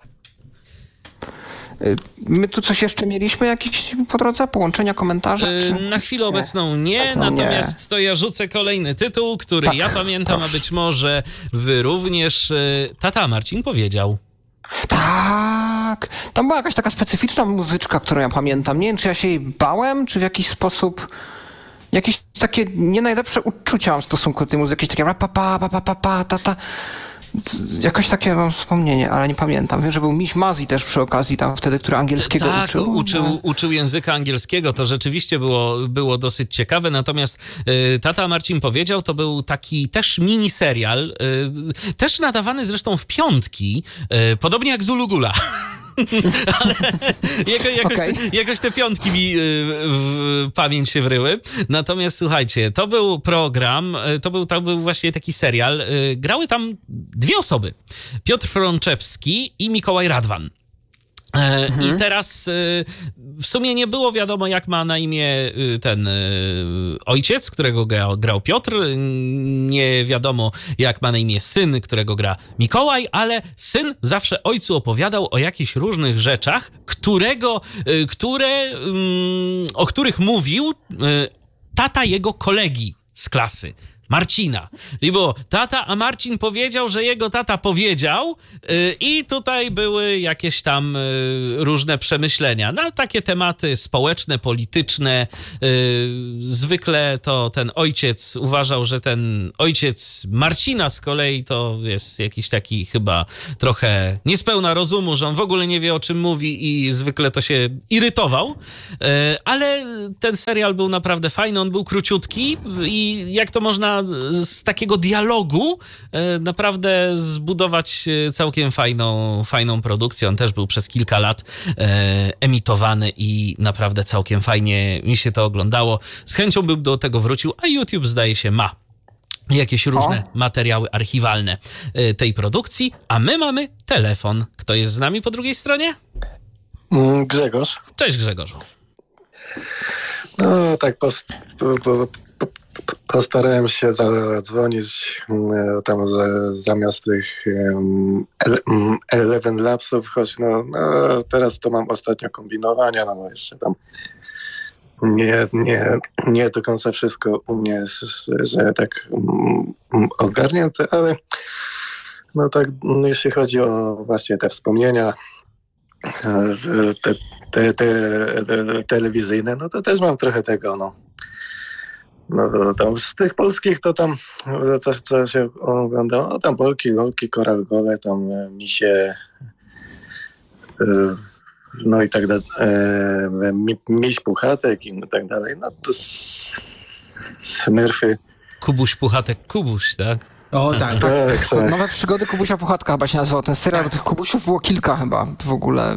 My tu coś jeszcze mieliśmy jakieś po drodze? Połączenia, komentarze? Czy... Na chwilę obecną nie, No nie. natomiast to ja rzucę kolejny tytuł, który Tak, ja pamiętam, proszę. a być może wy również. Tata Marcin powiedział. Tak. Tam była jakaś taka specyficzna muzyczka, którą ja pamiętam. Nie wiem, czy ja się jej bałem, czy w jakiś sposób... Jakieś takie nie najlepsze uczucia mam w stosunku do tej muzyki. Jakieś takie ta. Jakoś takie mam wspomnienie, ale nie pamiętam. Wiem, że był Miś Mazzi też przy okazji tam wtedy, który angielskiego Tak, uczył. uczył języka angielskiego, to rzeczywiście było dosyć ciekawe, natomiast Tata Marcin powiedział, to był taki też mini serial, też nadawany zresztą w piątki, podobnie jak Zulu Gula. Ale jakoś te piątki mi w pamięć się wryły. Natomiast słuchajcie, to był program, to był właśnie taki serial. Grały tam dwie osoby. Piotr Frączewski i Mikołaj Radwan. I teraz w sumie nie było wiadomo, jak ma na imię ten ojciec, którego grał Piotr. Nie wiadomo, jak ma na imię syn, którego gra Mikołaj, ale syn zawsze ojcu opowiadał o jakichś różnych rzeczach, o których mówił tata jego kolegi z klasy. Marcina. I było tata, a Marcin powiedział, że jego tata powiedział i tutaj były jakieś tam różne przemyślenia na takie tematy społeczne, polityczne. Zwykle to ten ojciec uważał, że ten ojciec Marcina z kolei to jest jakiś taki chyba trochę niespełna rozumu, że on w ogóle nie wie, o czym mówi i zwykle to się irytował. Ale ten serial był naprawdę fajny, on był króciutki i jak to można z takiego dialogu naprawdę zbudować całkiem fajną produkcję. On też był przez kilka lat emitowany i naprawdę całkiem fajnie mi się to oglądało. Z chęcią bym do tego wrócił, a YouTube zdaje się ma jakieś różne materiały archiwalne tej produkcji, a my mamy telefon. Kto jest z nami po drugiej stronie? Grzegorz. Cześć Grzegorzu. No tak postarałem się zadzwonić tam zamiast tych 11 Labsów, choć no teraz to mam ostatnio kombinowania, no bo jeszcze tam nie do końca wszystko u mnie jest, że tak ogarnięte, ale no tak jeśli chodzi o właśnie te wspomnienia te telewizyjne, no to też mam trochę tego, no tam z tych polskich to tam co się oglądało, no tam Polki, Lolki, Koral Gole, tam Misie, no i tak dalej, Miś Puchatek i tak dalej, no to Smurfy. Kubuś Puchatek, Kubuś, tak? O tak. Nowe przygody Kubusia Puchatka chyba się nazywał ten serial, bo tych Kubusiów było kilka chyba w ogóle.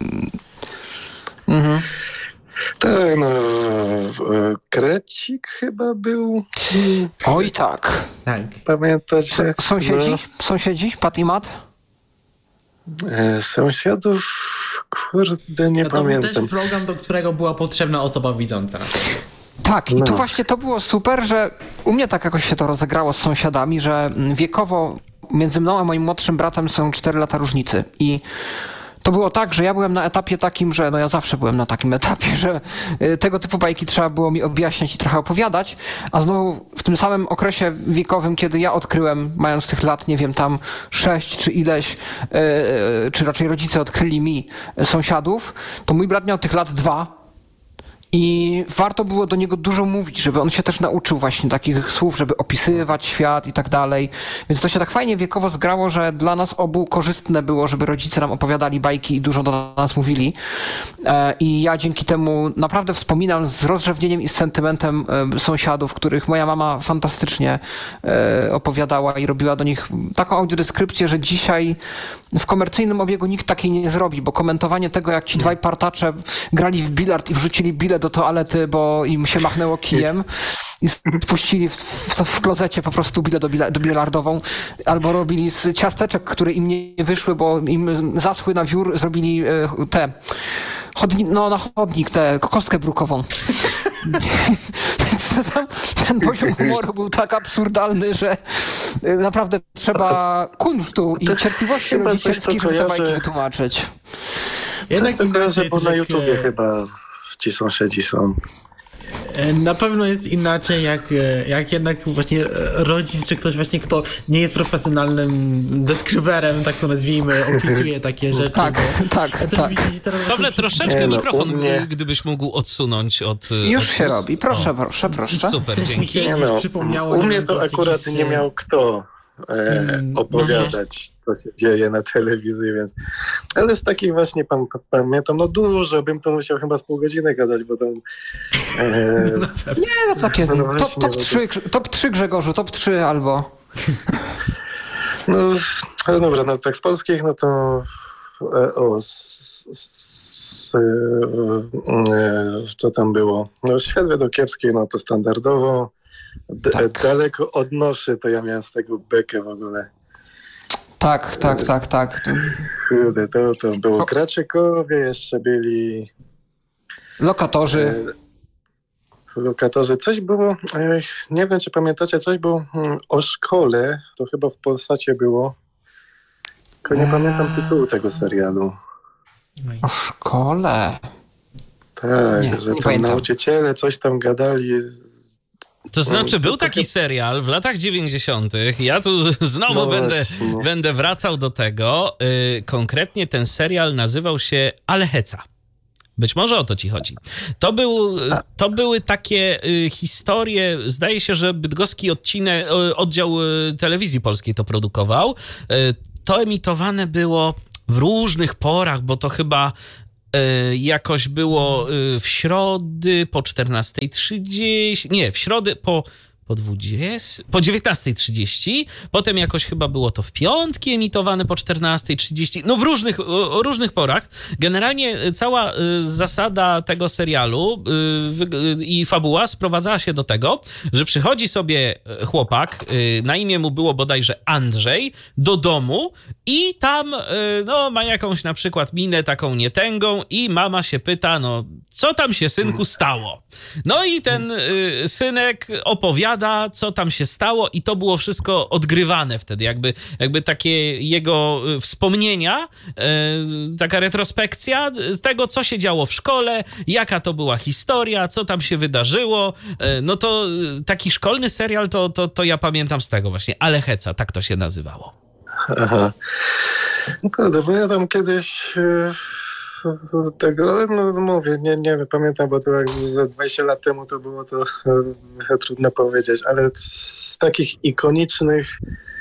Mhm. Tak, no Krecik chyba był. Oj tak. Pamiętacie? Sąsiedzi? Pat i Mat? Sąsiadów, kurde, nie pamiętam. To był też program, do którego była potrzebna osoba widząca. Tak, i tu właśnie to było super, że u mnie tak jakoś się to rozegrało z sąsiadami, że wiekowo między mną a moim młodszym bratem są 4 lata różnicy i to było tak, że ja byłem na etapie takim, że ja zawsze byłem na takim etapie, że tego typu bajki trzeba było mi objaśniać i trochę opowiadać, a znowu w tym samym okresie wiekowym, kiedy ja odkryłem, mając tych lat, nie wiem, tam 6 czy ileś, czy raczej rodzice odkryli mi sąsiadów, to mój brat miał tych lat 2. I warto było do niego dużo mówić, żeby on się też nauczył właśnie takich słów, żeby opisywać świat i tak dalej. Więc to się tak fajnie wiekowo zgrało, że dla nas obu korzystne było, żeby rodzice nam opowiadali bajki i dużo do nas mówili. I ja dzięki temu naprawdę wspominam z rozrzewnieniem i z sentymentem sąsiadów, których moja mama fantastycznie opowiadała i robiła do nich taką audiodeskrypcję, że dzisiaj w komercyjnym obiegu nikt takiej nie zrobi, bo komentowanie tego, jak ci dwaj partacze grali w bilard i wrzucili bilę do toalety, bo im się machnęło kijem i spuścili w klozecie po prostu bilę do bilardową, albo robili z ciasteczek, które im nie wyszły, bo im zaschły na wiór, zrobili na chodnik tę kostkę brukową. Ten poziom humoru był tak absurdalny, że naprawdę trzeba kunsztu i cierpliwości rodzicielskiej, żeby te bajki wytłumaczyć. Jednak to kojarzę, bo na YouTubie chyba ci sąsiedzi są. Na pewno jest inaczej, jak jednak właśnie rodzic, czy ktoś właśnie, kto nie jest profesjonalnym deskryberem, tak to nazwijmy, opisuje takie rzeczy. Tak. Pawle, troszeczkę mikrofon, gdybyś mógł odsunąć od... Już się robi, proszę. Super, dzięki. Przypomniało, u mnie to akurat nie miał kto opowiadać, co się dzieje na telewizji, więc... Ale z takich właśnie pamiętam, dużo bym to musiał chyba z pół godziny gadać, bo tam... takie top 3 Grzegorzu, top 3 albo... No dobra, tak z polskich, no to... co tam było? Świat według kiepskich, no to standardowo. Daleko od noszy, to ja miałem z tego bekę w ogóle. Tak. Kurde, to było Kraczykowie, jeszcze byli Lokatorzy. lokatorzy. Coś było, nie wiem czy pamiętacie, coś było o szkole, to chyba w Polsacie było. Tylko nie pamiętam tytułu tego serialu. O szkole. Tak, Nie, że nie tam pamiętam. nauczyciele coś tam gadali. To znaczy, był taki serial w latach 90. Ja tu znowu No będę, właśnie. będę wracał do tego. Konkretnie ten serial nazywał się Aleheca. Być może o to ci chodzi. To były takie historie, zdaje się, że bydgoski oddział telewizji polskiej to produkował. To emitowane było w różnych porach, bo to chyba jakoś było w środy po 14:30, nie, w środę po 19:30, potem jakoś chyba było to w piątki emitowane po 14:30, no o różnych porach. Generalnie cała zasada tego serialu i fabuła sprowadzała się do tego, że przychodzi sobie chłopak, na imię mu było bodajże Andrzej, do domu i tam no, ma jakąś na przykład minę taką nietęgą i mama się pyta, no co tam się synku stało? No i ten synek opowiada, co tam się stało i to było wszystko odgrywane wtedy, jakby takie jego wspomnienia, taka retrospekcja tego, co się działo w szkole, jaka to była historia, co tam się wydarzyło. No to taki szkolny serial to ja pamiętam z tego właśnie, Aleheca, tak to się nazywało. Aha. No kurde, bo ja tam kiedyś tego, no mówię, nie pamiętam, bo to jak za 20 lat temu to było, to trudno powiedzieć, ale z takich ikonicznych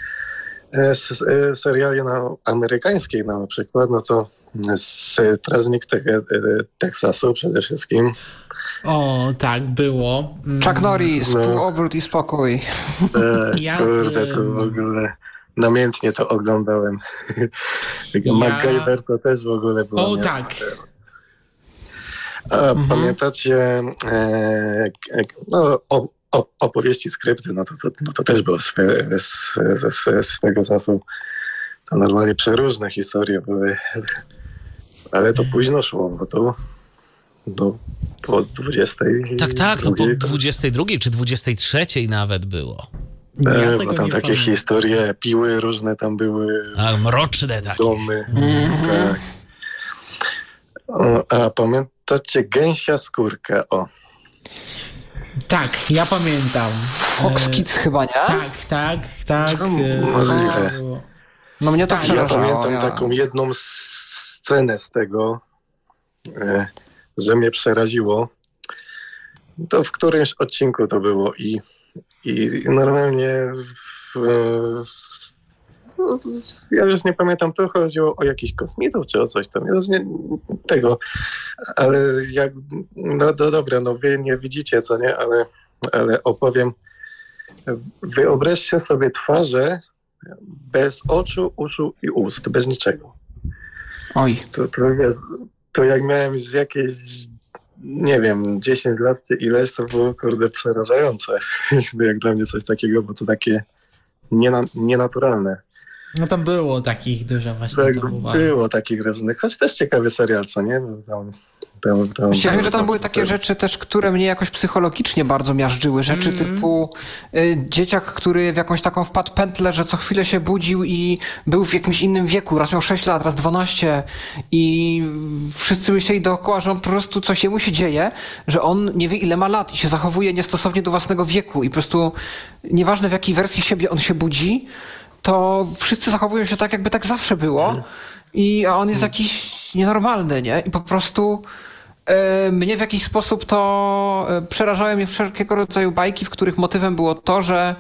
seriali amerykańskich na przykład, no to Strażnik Teksasu przede wszystkim. O, tak, było. Chuck Norris, No. Półobrót i spokój. Kurde, to w ogóle namiętnie to oglądałem. MacGyver to też w ogóle było. O, nie? tak. A pamiętacie opowieści, skrypty, no to też było ze swego czasu. To normalnie przeróżne historie były, ale to późno szło, bo to po 20. Tak, to po 22 czy 23 nawet było. Ja Bo tego tam nie takie pamiętam. historie, piły różne tam były, A mroczne takie. domy. Tak. A pamiętacie Gęsia Skórkę? O. Tak, ja pamiętam. Fox Kids chyba, nie? Tak. Możliwe. No mnie to Tak, Ja przerażało. pamiętam taką jedną scenę z tego, że mnie przeraziło. To w którymś odcinku to było i normalnie ja już nie pamiętam, to chodziło o jakichś kosmitów czy o coś tam, ja już nie tego, ale jak, no dobra, no wy nie widzicie, co nie, ale opowiem. Wyobraźcie sobie twarze bez oczu, uszu i ust, bez niczego. Oj. To jak miałem z jakieś, nie wiem, 10 lat czy ileś, to było kurde przerażające. Jak dla mnie coś takiego, bo to takie nienaturalne. No tam było takich dużo właśnie. Tak, to było takich różnych, choć też ciekawy serial, co nie? Ja wiem, że tam były takie rzeczy też, które mnie jakoś psychologicznie bardzo miażdżyły. Rzeczy typu dzieciak, który w jakąś taką wpadł pętlę, że co chwilę się budził i był w jakimś innym wieku. Raz miał 6 lat, raz 12 i wszyscy myśleli dookoła, że on po prostu coś jemu się dzieje, że on nie wie ile ma lat i się zachowuje niestosownie do własnego wieku i po prostu nieważne w jakiej wersji siebie on się budzi, to wszyscy zachowują się tak, jakby tak zawsze było a on jest jakiś nienormalny, nie? I po prostu mnie w jakiś sposób to przerażały mnie wszelkiego rodzaju bajki, w których motywem było to, że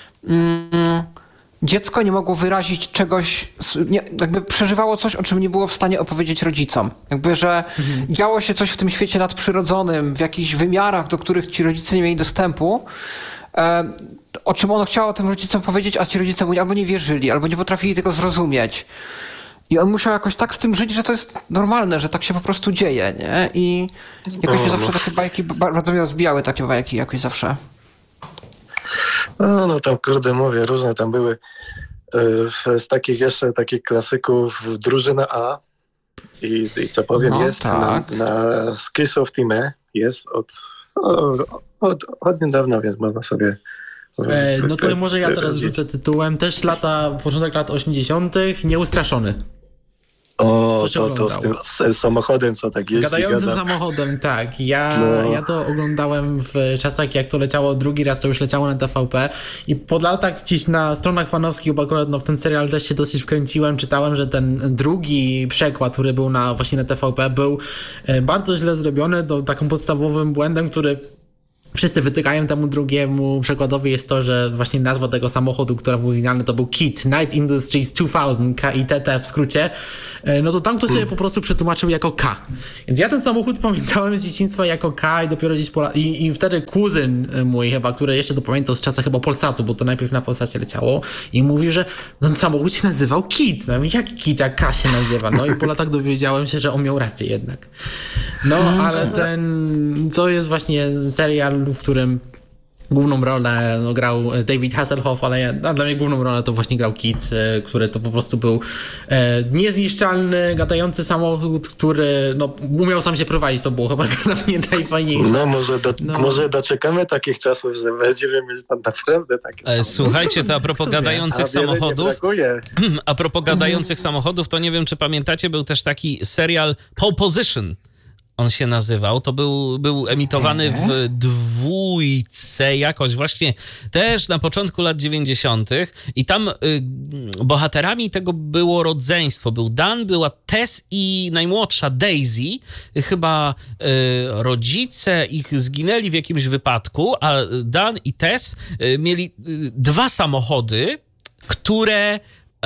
dziecko nie mogło wyrazić czegoś, jakby przeżywało coś, o czym nie było w stanie opowiedzieć rodzicom. Jakby, że działo się coś w tym świecie nadprzyrodzonym, w jakichś wymiarach, do których ci rodzice nie mieli dostępu, o czym ono chciało tym rodzicom powiedzieć, a ci rodzice mu albo nie wierzyli, albo nie potrafili tego zrozumieć. I on musiał jakoś tak z tym żyć, że to jest normalne, że tak się po prostu dzieje, nie? I jakoś mnie zawsze takie bajki bardzo mnie rozbijały, takie bajki jakoś zawsze. No tam kurde mówię, różne tam były z takich klasyków Drużyna A i co powiem, No, jest tak. na Skies of Time jest od niedawna, więc można sobie... No to może ja teraz rzucę tytułem. Też początek lat 80. Nieustraszony. O, się to z tym samochodem, co tak jeździ. Gadającym gada. samochodem, tak. Ja to oglądałem w czasach, jak to leciało drugi raz, to już leciało na TVP i po latach gdzieś na stronach fanowskich, bo akurat w ten serial też się dosyć wkręciłem, czytałem, że ten drugi przekład, który był właśnie na TVP, był bardzo źle zrobiony, takim podstawowym błędem, który wszyscy wytykają temu drugiemu przekładowi, jest to, że właśnie nazwa tego samochodu, która był oryginalna, to był KIT, Night Industries 2000, KITT w skrócie, no to tam to sobie po prostu przetłumaczył jako K. Więc ja ten samochód pamiętałem z dzieciństwa jako K i dopiero gdzieś i wtedy kuzyn mój chyba, który jeszcze to pamiętał z czasów chyba Polsatu, bo to najpierw na Polsacie leciało i mówił, że ten samochód się nazywał KIT. No ja mówię, jak KIT, jak K się nazywa? No i po latach dowiedziałem się, że on miał rację jednak. No, ale to jest właśnie serial, w którym główną rolę grał David Hasselhoff, ale dla mnie główną rolę to właśnie grał Kit, który to po prostu był niezniszczalny, gadający samochód, który umiał sam się prowadzić, to było chyba dla mnie najfajniejsze. No może doczekamy takich czasów, że będziemy mieć tam naprawdę takie samochody. Słuchajcie, to a propos gadających samochodów, a propos gadających samochodów, to nie wiem, czy pamiętacie, był też taki serial Pole Position. On się nazywał, to był emitowany w dwójce jakoś właśnie też na początku lat 90. i tam bohaterami tego było rodzeństwo. Był Dan, była Tess i najmłodsza Daisy. Chyba rodzice ich zginęli w jakimś wypadku, a Dan i Tess mieli dwa samochody, które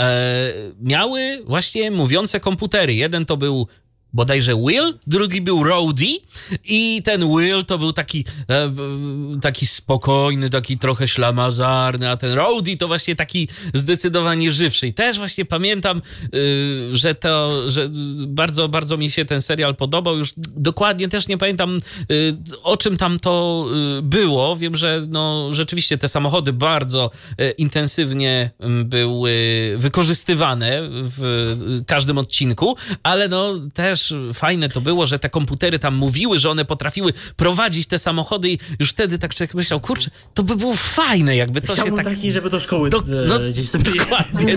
miały właśnie mówiące komputery. Jeden to był bodajże Will, drugi był Rowdy i ten Will to był taki spokojny, taki trochę ślamazarny, a ten Rowdy to właśnie taki zdecydowanie żywszy. I też właśnie pamiętam, że bardzo, bardzo mi się ten serial podobał. Już dokładnie też nie pamiętam, o czym tam to było. Wiem, że rzeczywiście te samochody bardzo intensywnie były wykorzystywane w każdym odcinku, ale też fajne to było, że te komputery tam mówiły, że one potrafiły prowadzić te samochody i już wtedy tak człowiek myślał, kurczę, to by było fajne, jakby to się Chciałbym tak... taki, żeby do szkoły gdzieś sobie... Dokładnie.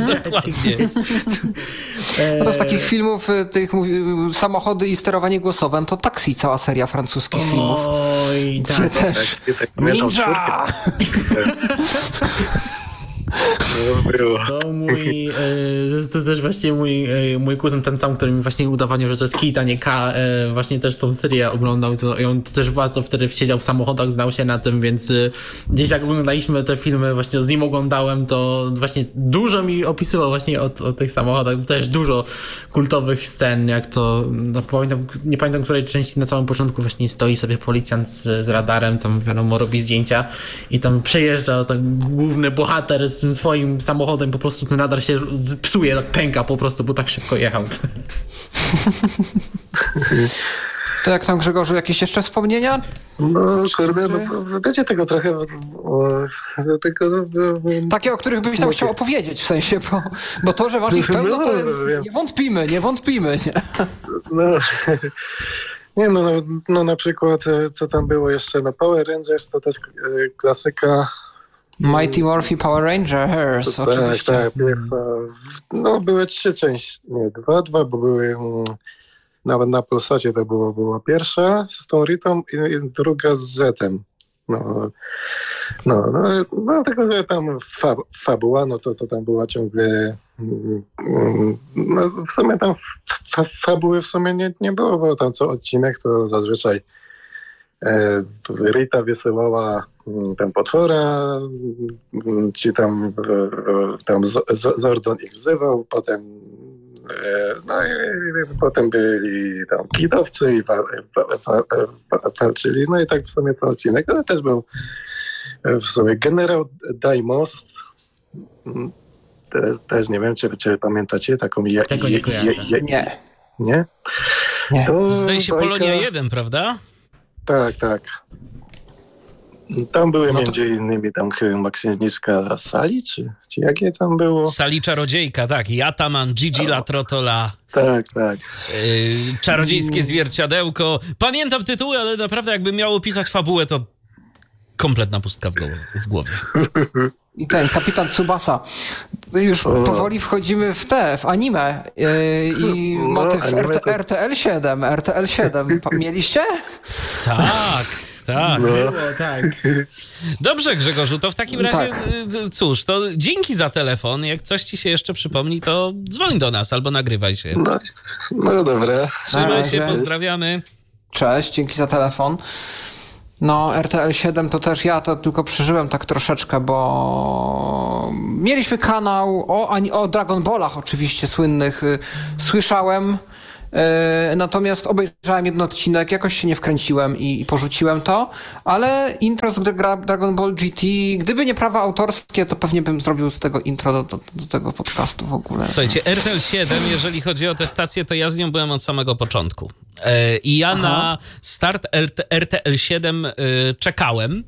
No to z takich filmów, samochody i sterowanie głosowem, to Taxi, cała seria francuskich filmów. Oj, Gdzie tak. też Ninja! To też właśnie mój kuzyn, ten sam, który mi właśnie udowodnił, że to jest Kit, a nie K, właśnie też tą serię oglądał i on też bardzo wtedy siedział w samochodach, znał się na tym, więc gdzieś jak oglądaliśmy te filmy, właśnie z nim oglądałem, to właśnie dużo mi opisywał właśnie o tych samochodach, też dużo kultowych scen, jak to, nie pamiętam której części na samym początku właśnie stoi sobie policjant z radarem, tam wiadomo robi zdjęcia i tam przejeżdża ten główny bohater z tym swoim samochodem, po prostu ten radar się psuje, tak pęka po prostu, bo tak szybko jechał. To jak tam, Grzegorzu, jakieś jeszcze wspomnienia? No kurde, będzie tego trochę, takie, o których byś tam chciał opowiedzieć, w sensie, bo to, że masz ich pełno, to nie wątpimy. Nie? Na przykład, co tam było jeszcze, Power Rangers, to też klasyka. Mighty Morphin Power Rangers, oczywiście. Tak. Były 3 części, nie, 2, bo były nawet na Polsacie to była pierwsza z tą Ritą i druga z Zetem. Tylko, że tam fabuła, to tam była ciągle... w sumie tam fabuły w sumie nie było, bo tam co odcinek to zazwyczaj Rita wysyłała tam potwora, ci tam Zordon ich wzywał, potem byli tam kitowcy i walczyli, i tak w sumie co odcinek, ale też był w sumie generał Daimost, też nie wiem, czy pamiętacie taką... Tego nie kojarzę. Nie? To zdaje się Polonia 1, prawda? Tak. Tam były No to- między innymi tam chyba księżniczka Sali, czy jakie tam było? Sali Czarodziejka, tak. Jataman, Gigi La Trotola, Tak. Czarodziejskie Zwierciadełko. Pamiętam tytuły, ale naprawdę jakbym miał opisać fabułę, to kompletna pustka w głowie. I ten Kapitan Tsubasa. Już powoli wchodzimy w anime i No, motyw anime to- RTL 7. Mieliście? Tak. Było, tak. Dobrze, Grzegorzu, to w takim razie, Tak. cóż, to dzięki za telefon. Jak coś ci się jeszcze przypomni, to dzwoń do nas albo nagrywaj się. No dobra. Trzymaj się, razie. pozdrawiamy. Cześć, dzięki za telefon. No, RTL 7 to też ja to tylko przeżyłem tak troszeczkę, bo mieliśmy kanał o Dragon Ballach oczywiście słynnych, słyszałem, natomiast obejrzałem jeden odcinek, jakoś się nie wkręciłem i porzuciłem to, ale intro z Dragon Ball GT, gdyby nie prawa autorskie, to pewnie bym zrobił z tego intro do tego podcastu w ogóle. Słuchajcie, RTL 7, jeżeli chodzi o tę stację, to ja z nią byłem od samego początku. I ja na start RTL 7 czekałem,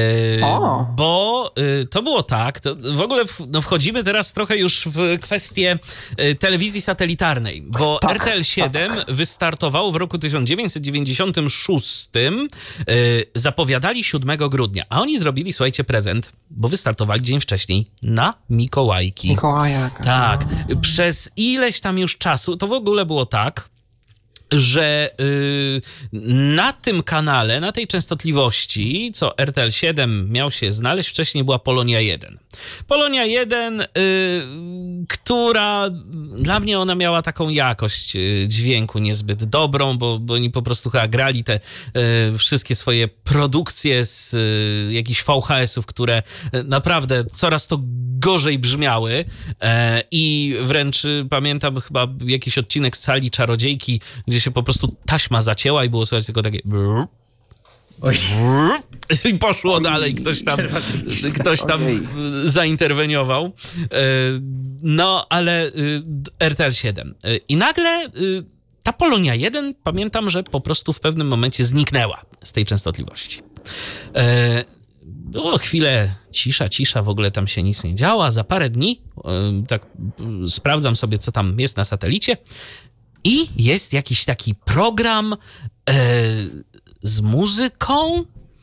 bo to było tak, to w ogóle wchodzimy teraz trochę już w kwestię telewizji satelitarnej, bo Tak, RTL 7 wystartowało w roku 1996, zapowiadali 7 grudnia, a oni zrobili, słuchajcie, prezent, bo wystartowali dzień wcześniej na Mikołajki. Mikołajek. Tak, przez ileś tam już czasu, to w ogóle było tak, że na tym kanale, na tej częstotliwości, co RTL 7 miał się znaleźć, wcześniej była Polonia 1. Polonia 1, która dla mnie ona miała taką jakość dźwięku niezbyt dobrą, bo oni po prostu chyba grali te wszystkie swoje produkcje z jakichś VHS-ów, które naprawdę coraz to gorzej brzmiały i wręcz pamiętam chyba jakiś odcinek z Sali Czarodziejki, gdzie się po prostu taśma zacięła i było słychać tylko takie Oj. i poszło dalej, ktoś tam zainterweniował. No, ale RTL 7. I nagle ta Polonia 1, pamiętam, że po prostu w pewnym momencie zniknęła z tej częstotliwości. Było chwilę cisza, w ogóle tam się nic nie działo, a za parę dni tak sprawdzam sobie, co tam jest na satelicie i jest jakiś taki program z muzyką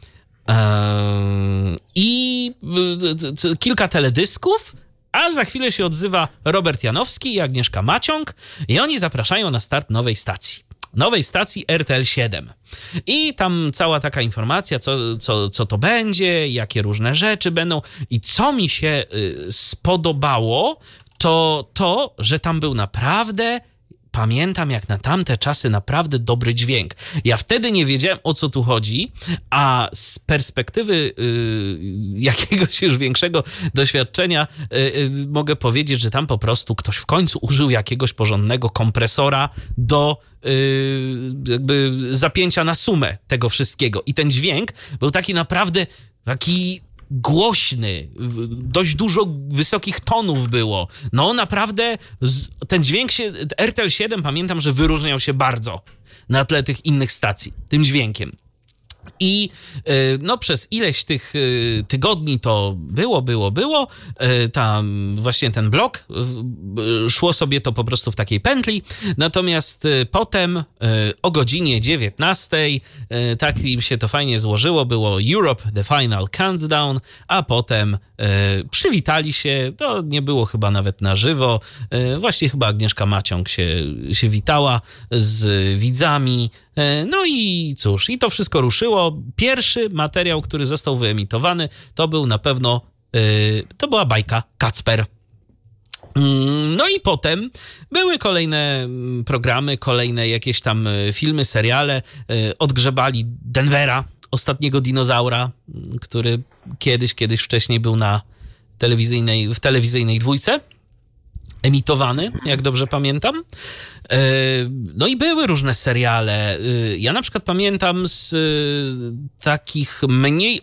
i kilka teledysków, a za chwilę się odzywa Robert Janowski i Agnieszka Maciąg i oni zapraszają na start nowej stacji RTL 7. I tam cała taka informacja, co to będzie, jakie różne rzeczy będą. I co mi się spodobało, to, że tam był naprawdę, pamiętam jak na tamte czasy, naprawdę dobry dźwięk. Ja wtedy nie wiedziałem, o co tu chodzi, a z perspektywy jakiegoś już większego doświadczenia mogę powiedzieć, że tam po prostu ktoś w końcu użył jakiegoś porządnego kompresora do jakby zapięcia na sumę tego wszystkiego. I ten dźwięk był taki naprawdę taki głośny, dość dużo wysokich tonów było. No naprawdę ten dźwięk RTL 7 pamiętam, że wyróżniał się bardzo na tle tych innych stacji, tym dźwiękiem. I no przez ileś tych tygodni to było, tam właśnie ten blok, szło sobie to po prostu w takiej pętli, natomiast potem o godzinie 19, tak im się to fajnie złożyło, było Europe The Final Countdown, a potem przywitali się, to nie było chyba nawet na żywo, właśnie chyba Agnieszka Maciąg się witała z widzami. No i cóż, i to wszystko ruszyło. Pierwszy materiał, który został wyemitowany, to był na pewno, to była bajka Kacper. No i potem były kolejne programy, kolejne jakieś tam filmy, seriale. Odgrzebali Denvera, ostatniego dinozaura, który kiedyś wcześniej był w telewizyjnej dwójce emitowany, jak dobrze pamiętam. No i były różne seriale. Ja na przykład pamiętam z takich mniej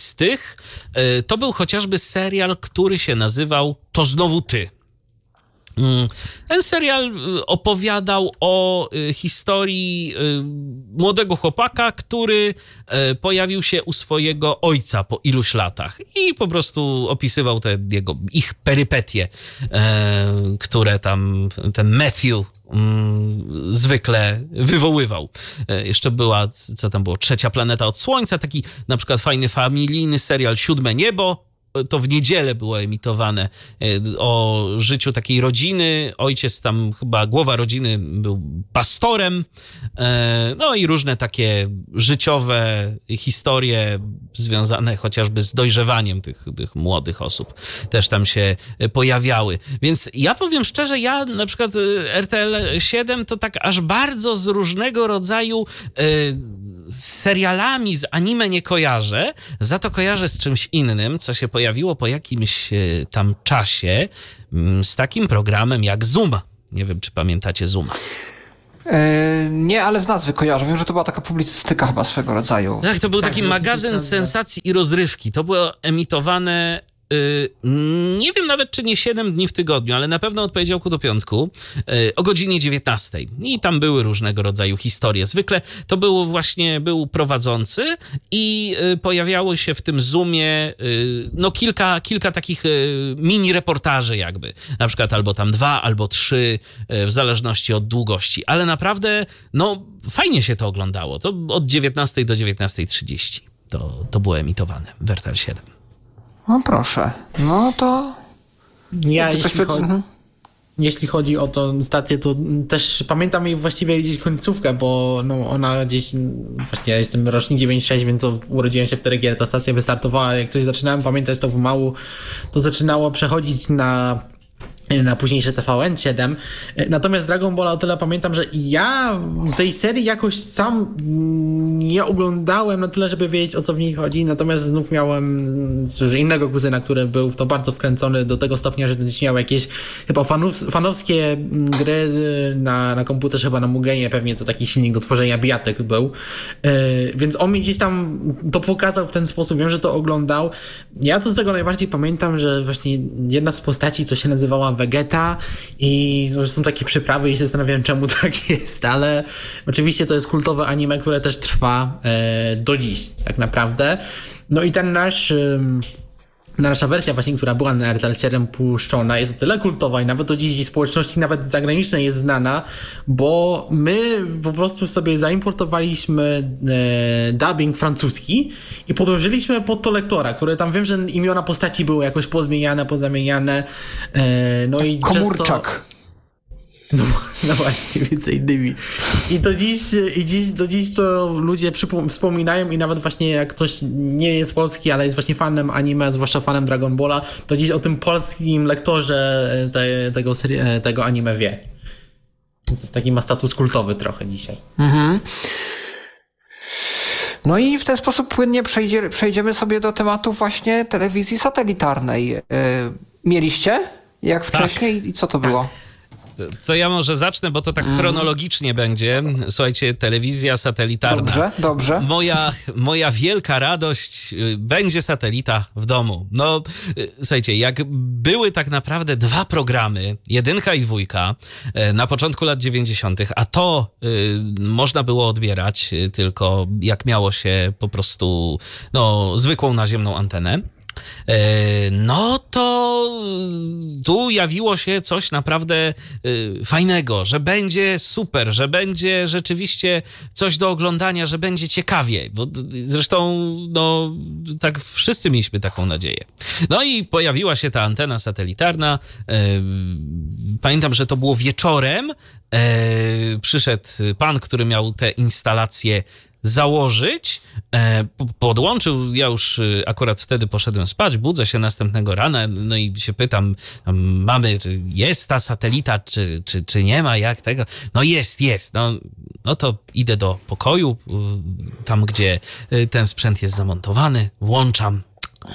oczywistych, to był chociażby serial, który się nazywał To znowu ty. Ten serial opowiadał o historii młodego chłopaka, który pojawił się u swojego ojca po iluś latach i po prostu opisywał ich perypetie, które tam ten Matthew zwykle wywoływał. Jeszcze była, co tam było, Trzecia planeta od Słońca, taki na przykład fajny familijny serial Siódme niebo. To w niedzielę było emitowane, o życiu takiej rodziny. Ojciec tam chyba, głowa rodziny był pastorem. No i różne takie życiowe historie związane chociażby z dojrzewaniem tych młodych osób też tam się pojawiały. Więc ja powiem szczerze, ja na przykład RTL 7 to tak aż bardzo z różnego rodzaju serialami z anime nie kojarzę, za to kojarzę z czymś innym, co się pojawiło po jakimś tam czasie, z takim programem jak Zoom. Nie wiem, czy pamiętacie Zoom. Nie, ale z nazwy kojarzę. Wiem, że to była taka publicystyka chyba swego rodzaju. Tak, to był taki magazyn sensacji i rozrywki. To było emitowane... nie wiem nawet, czy nie 7 dni w tygodniu, ale na pewno od poniedziałku do piątku o godzinie 19. I tam były różnego rodzaju historie. Zwykle to był prowadzący i pojawiało się w tym Zoomie no kilka takich mini reportaży jakby. Na przykład albo tam 2, albo 3, w zależności od długości. Ale naprawdę, no fajnie się to oglądało. To od 19 do 19:30 to było emitowane w RTL 7. No proszę, no to... Jeśli chodzi o tą stację, to też pamiętam jej właściwie gdzieś końcówkę, bo no ona gdzieś, właśnie ja jestem rocznik 96, więc urodziłem się wtedy, kiedy ta stacja wystartowała. Jak coś zaczynałem pamiętać, to pomału to zaczynało przechodzić na późniejsze TVN7. Natomiast Dragon Balla o tyle pamiętam, że ja tej serii jakoś sam nie oglądałem na tyle, żeby wiedzieć, o co w niej chodzi. Natomiast znów miałem innego kuzyna, który był w to bardzo wkręcony do tego stopnia, że gdzieś miał jakieś chyba fanowskie gry na komputerze, chyba na Mugenie pewnie to taki silnik do tworzenia bijatek był. Więc on mi gdzieś tam to pokazał w ten sposób. Wiem, że to oglądał. Ja to z tego najbardziej pamiętam, że właśnie jedna z postaci, co się nazywała Vegeta i no, są takie przyprawy i się zastanawiam, czemu tak jest, ale oczywiście to jest kultowe anime, które też trwa do dziś tak naprawdę. No i ten nasza wersja właśnie, która była na RTL 7 puszczona, jest o tyle kultowa i nawet do dziś społeczności nawet zagranicznej jest znana, bo my po prostu sobie zaimportowaliśmy dubbing francuski i podłożyliśmy pod to lektora, które tam wiem, że imiona postaci były jakoś pozamieniane. No i Komórczak. No właśnie, między innymi. I do dziś to ludzie wspominają i nawet właśnie jak ktoś nie jest polski, ale jest właśnie fanem anime, zwłaszcza fanem Dragon Balla, to dziś o tym polskim lektorze tego anime wie. Więc taki ma status kultowy trochę dzisiaj. Mhm. No i w ten sposób płynnie przejdziemy sobie do tematu właśnie telewizji satelitarnej. Mieliście? Jak wcześniej? Tak. I co to było? To ja może zacznę, bo to tak chronologicznie będzie. Słuchajcie, telewizja satelitarna. Dobrze. Moja wielka radość, będzie satelita w domu. No, słuchajcie, jak były tak naprawdę 2 programy, 1 i 2, na początku lat 90., a to można było odbierać tylko jak miało się po prostu zwykłą naziemną antenę. No to tu jawiło się coś naprawdę fajnego, że będzie super, że będzie rzeczywiście coś do oglądania, że będzie ciekawie, bo zresztą tak wszyscy mieliśmy taką nadzieję. No i pojawiła się ta antena satelitarna. Pamiętam, że to było wieczorem. Przyszedł pan, który miał te instalacje założyć, podłączył, ja już akurat wtedy poszedłem spać, budzę się następnego rana, no i się pytam mamy, czy jest ta satelita, czy nie ma, jak tego? No jest, no to idę do pokoju, tam gdzie ten sprzęt jest zamontowany, włączam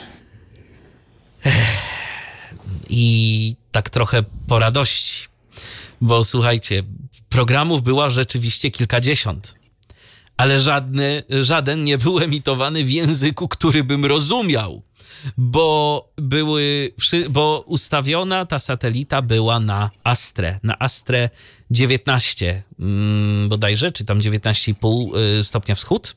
i tak trochę po radości, bo słuchajcie, programów było rzeczywiście kilkadziesiąt. ale żaden nie był emitowany w języku, który bym rozumiał, bo ustawiona ta satelita była na Astrę 19 bodajże, czy tam 19,5 stopnia wschód.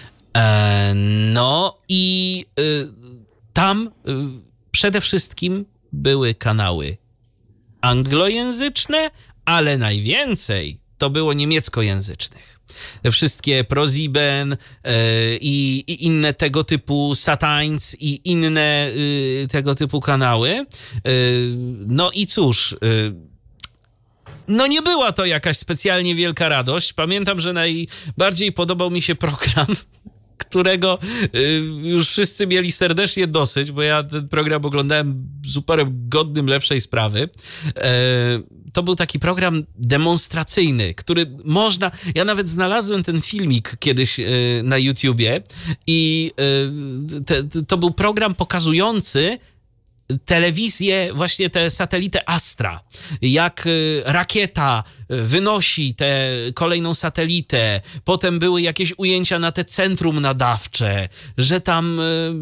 No i tam przede wszystkim były kanały anglojęzyczne, ale najwięcej to było niemieckojęzycznych. Wszystkie ProSieben i inne tego typu Sat.1 i inne tego typu kanały. No i cóż, no nie była to jakaś specjalnie wielka radość. Pamiętam, że najbardziej podobał mi się program, którego już wszyscy mieli serdecznie dosyć, bo ja ten program oglądałem zupełnie godnym lepszej sprawy. To był taki program demonstracyjny, który można... Ja nawet znalazłem ten filmik kiedyś na YouTubie i to był program pokazujący telewizję, właśnie tę satelitę Astra, jak rakieta wynosi tę kolejną satelitę, potem były jakieś ujęcia na te centrum nadawcze, że tam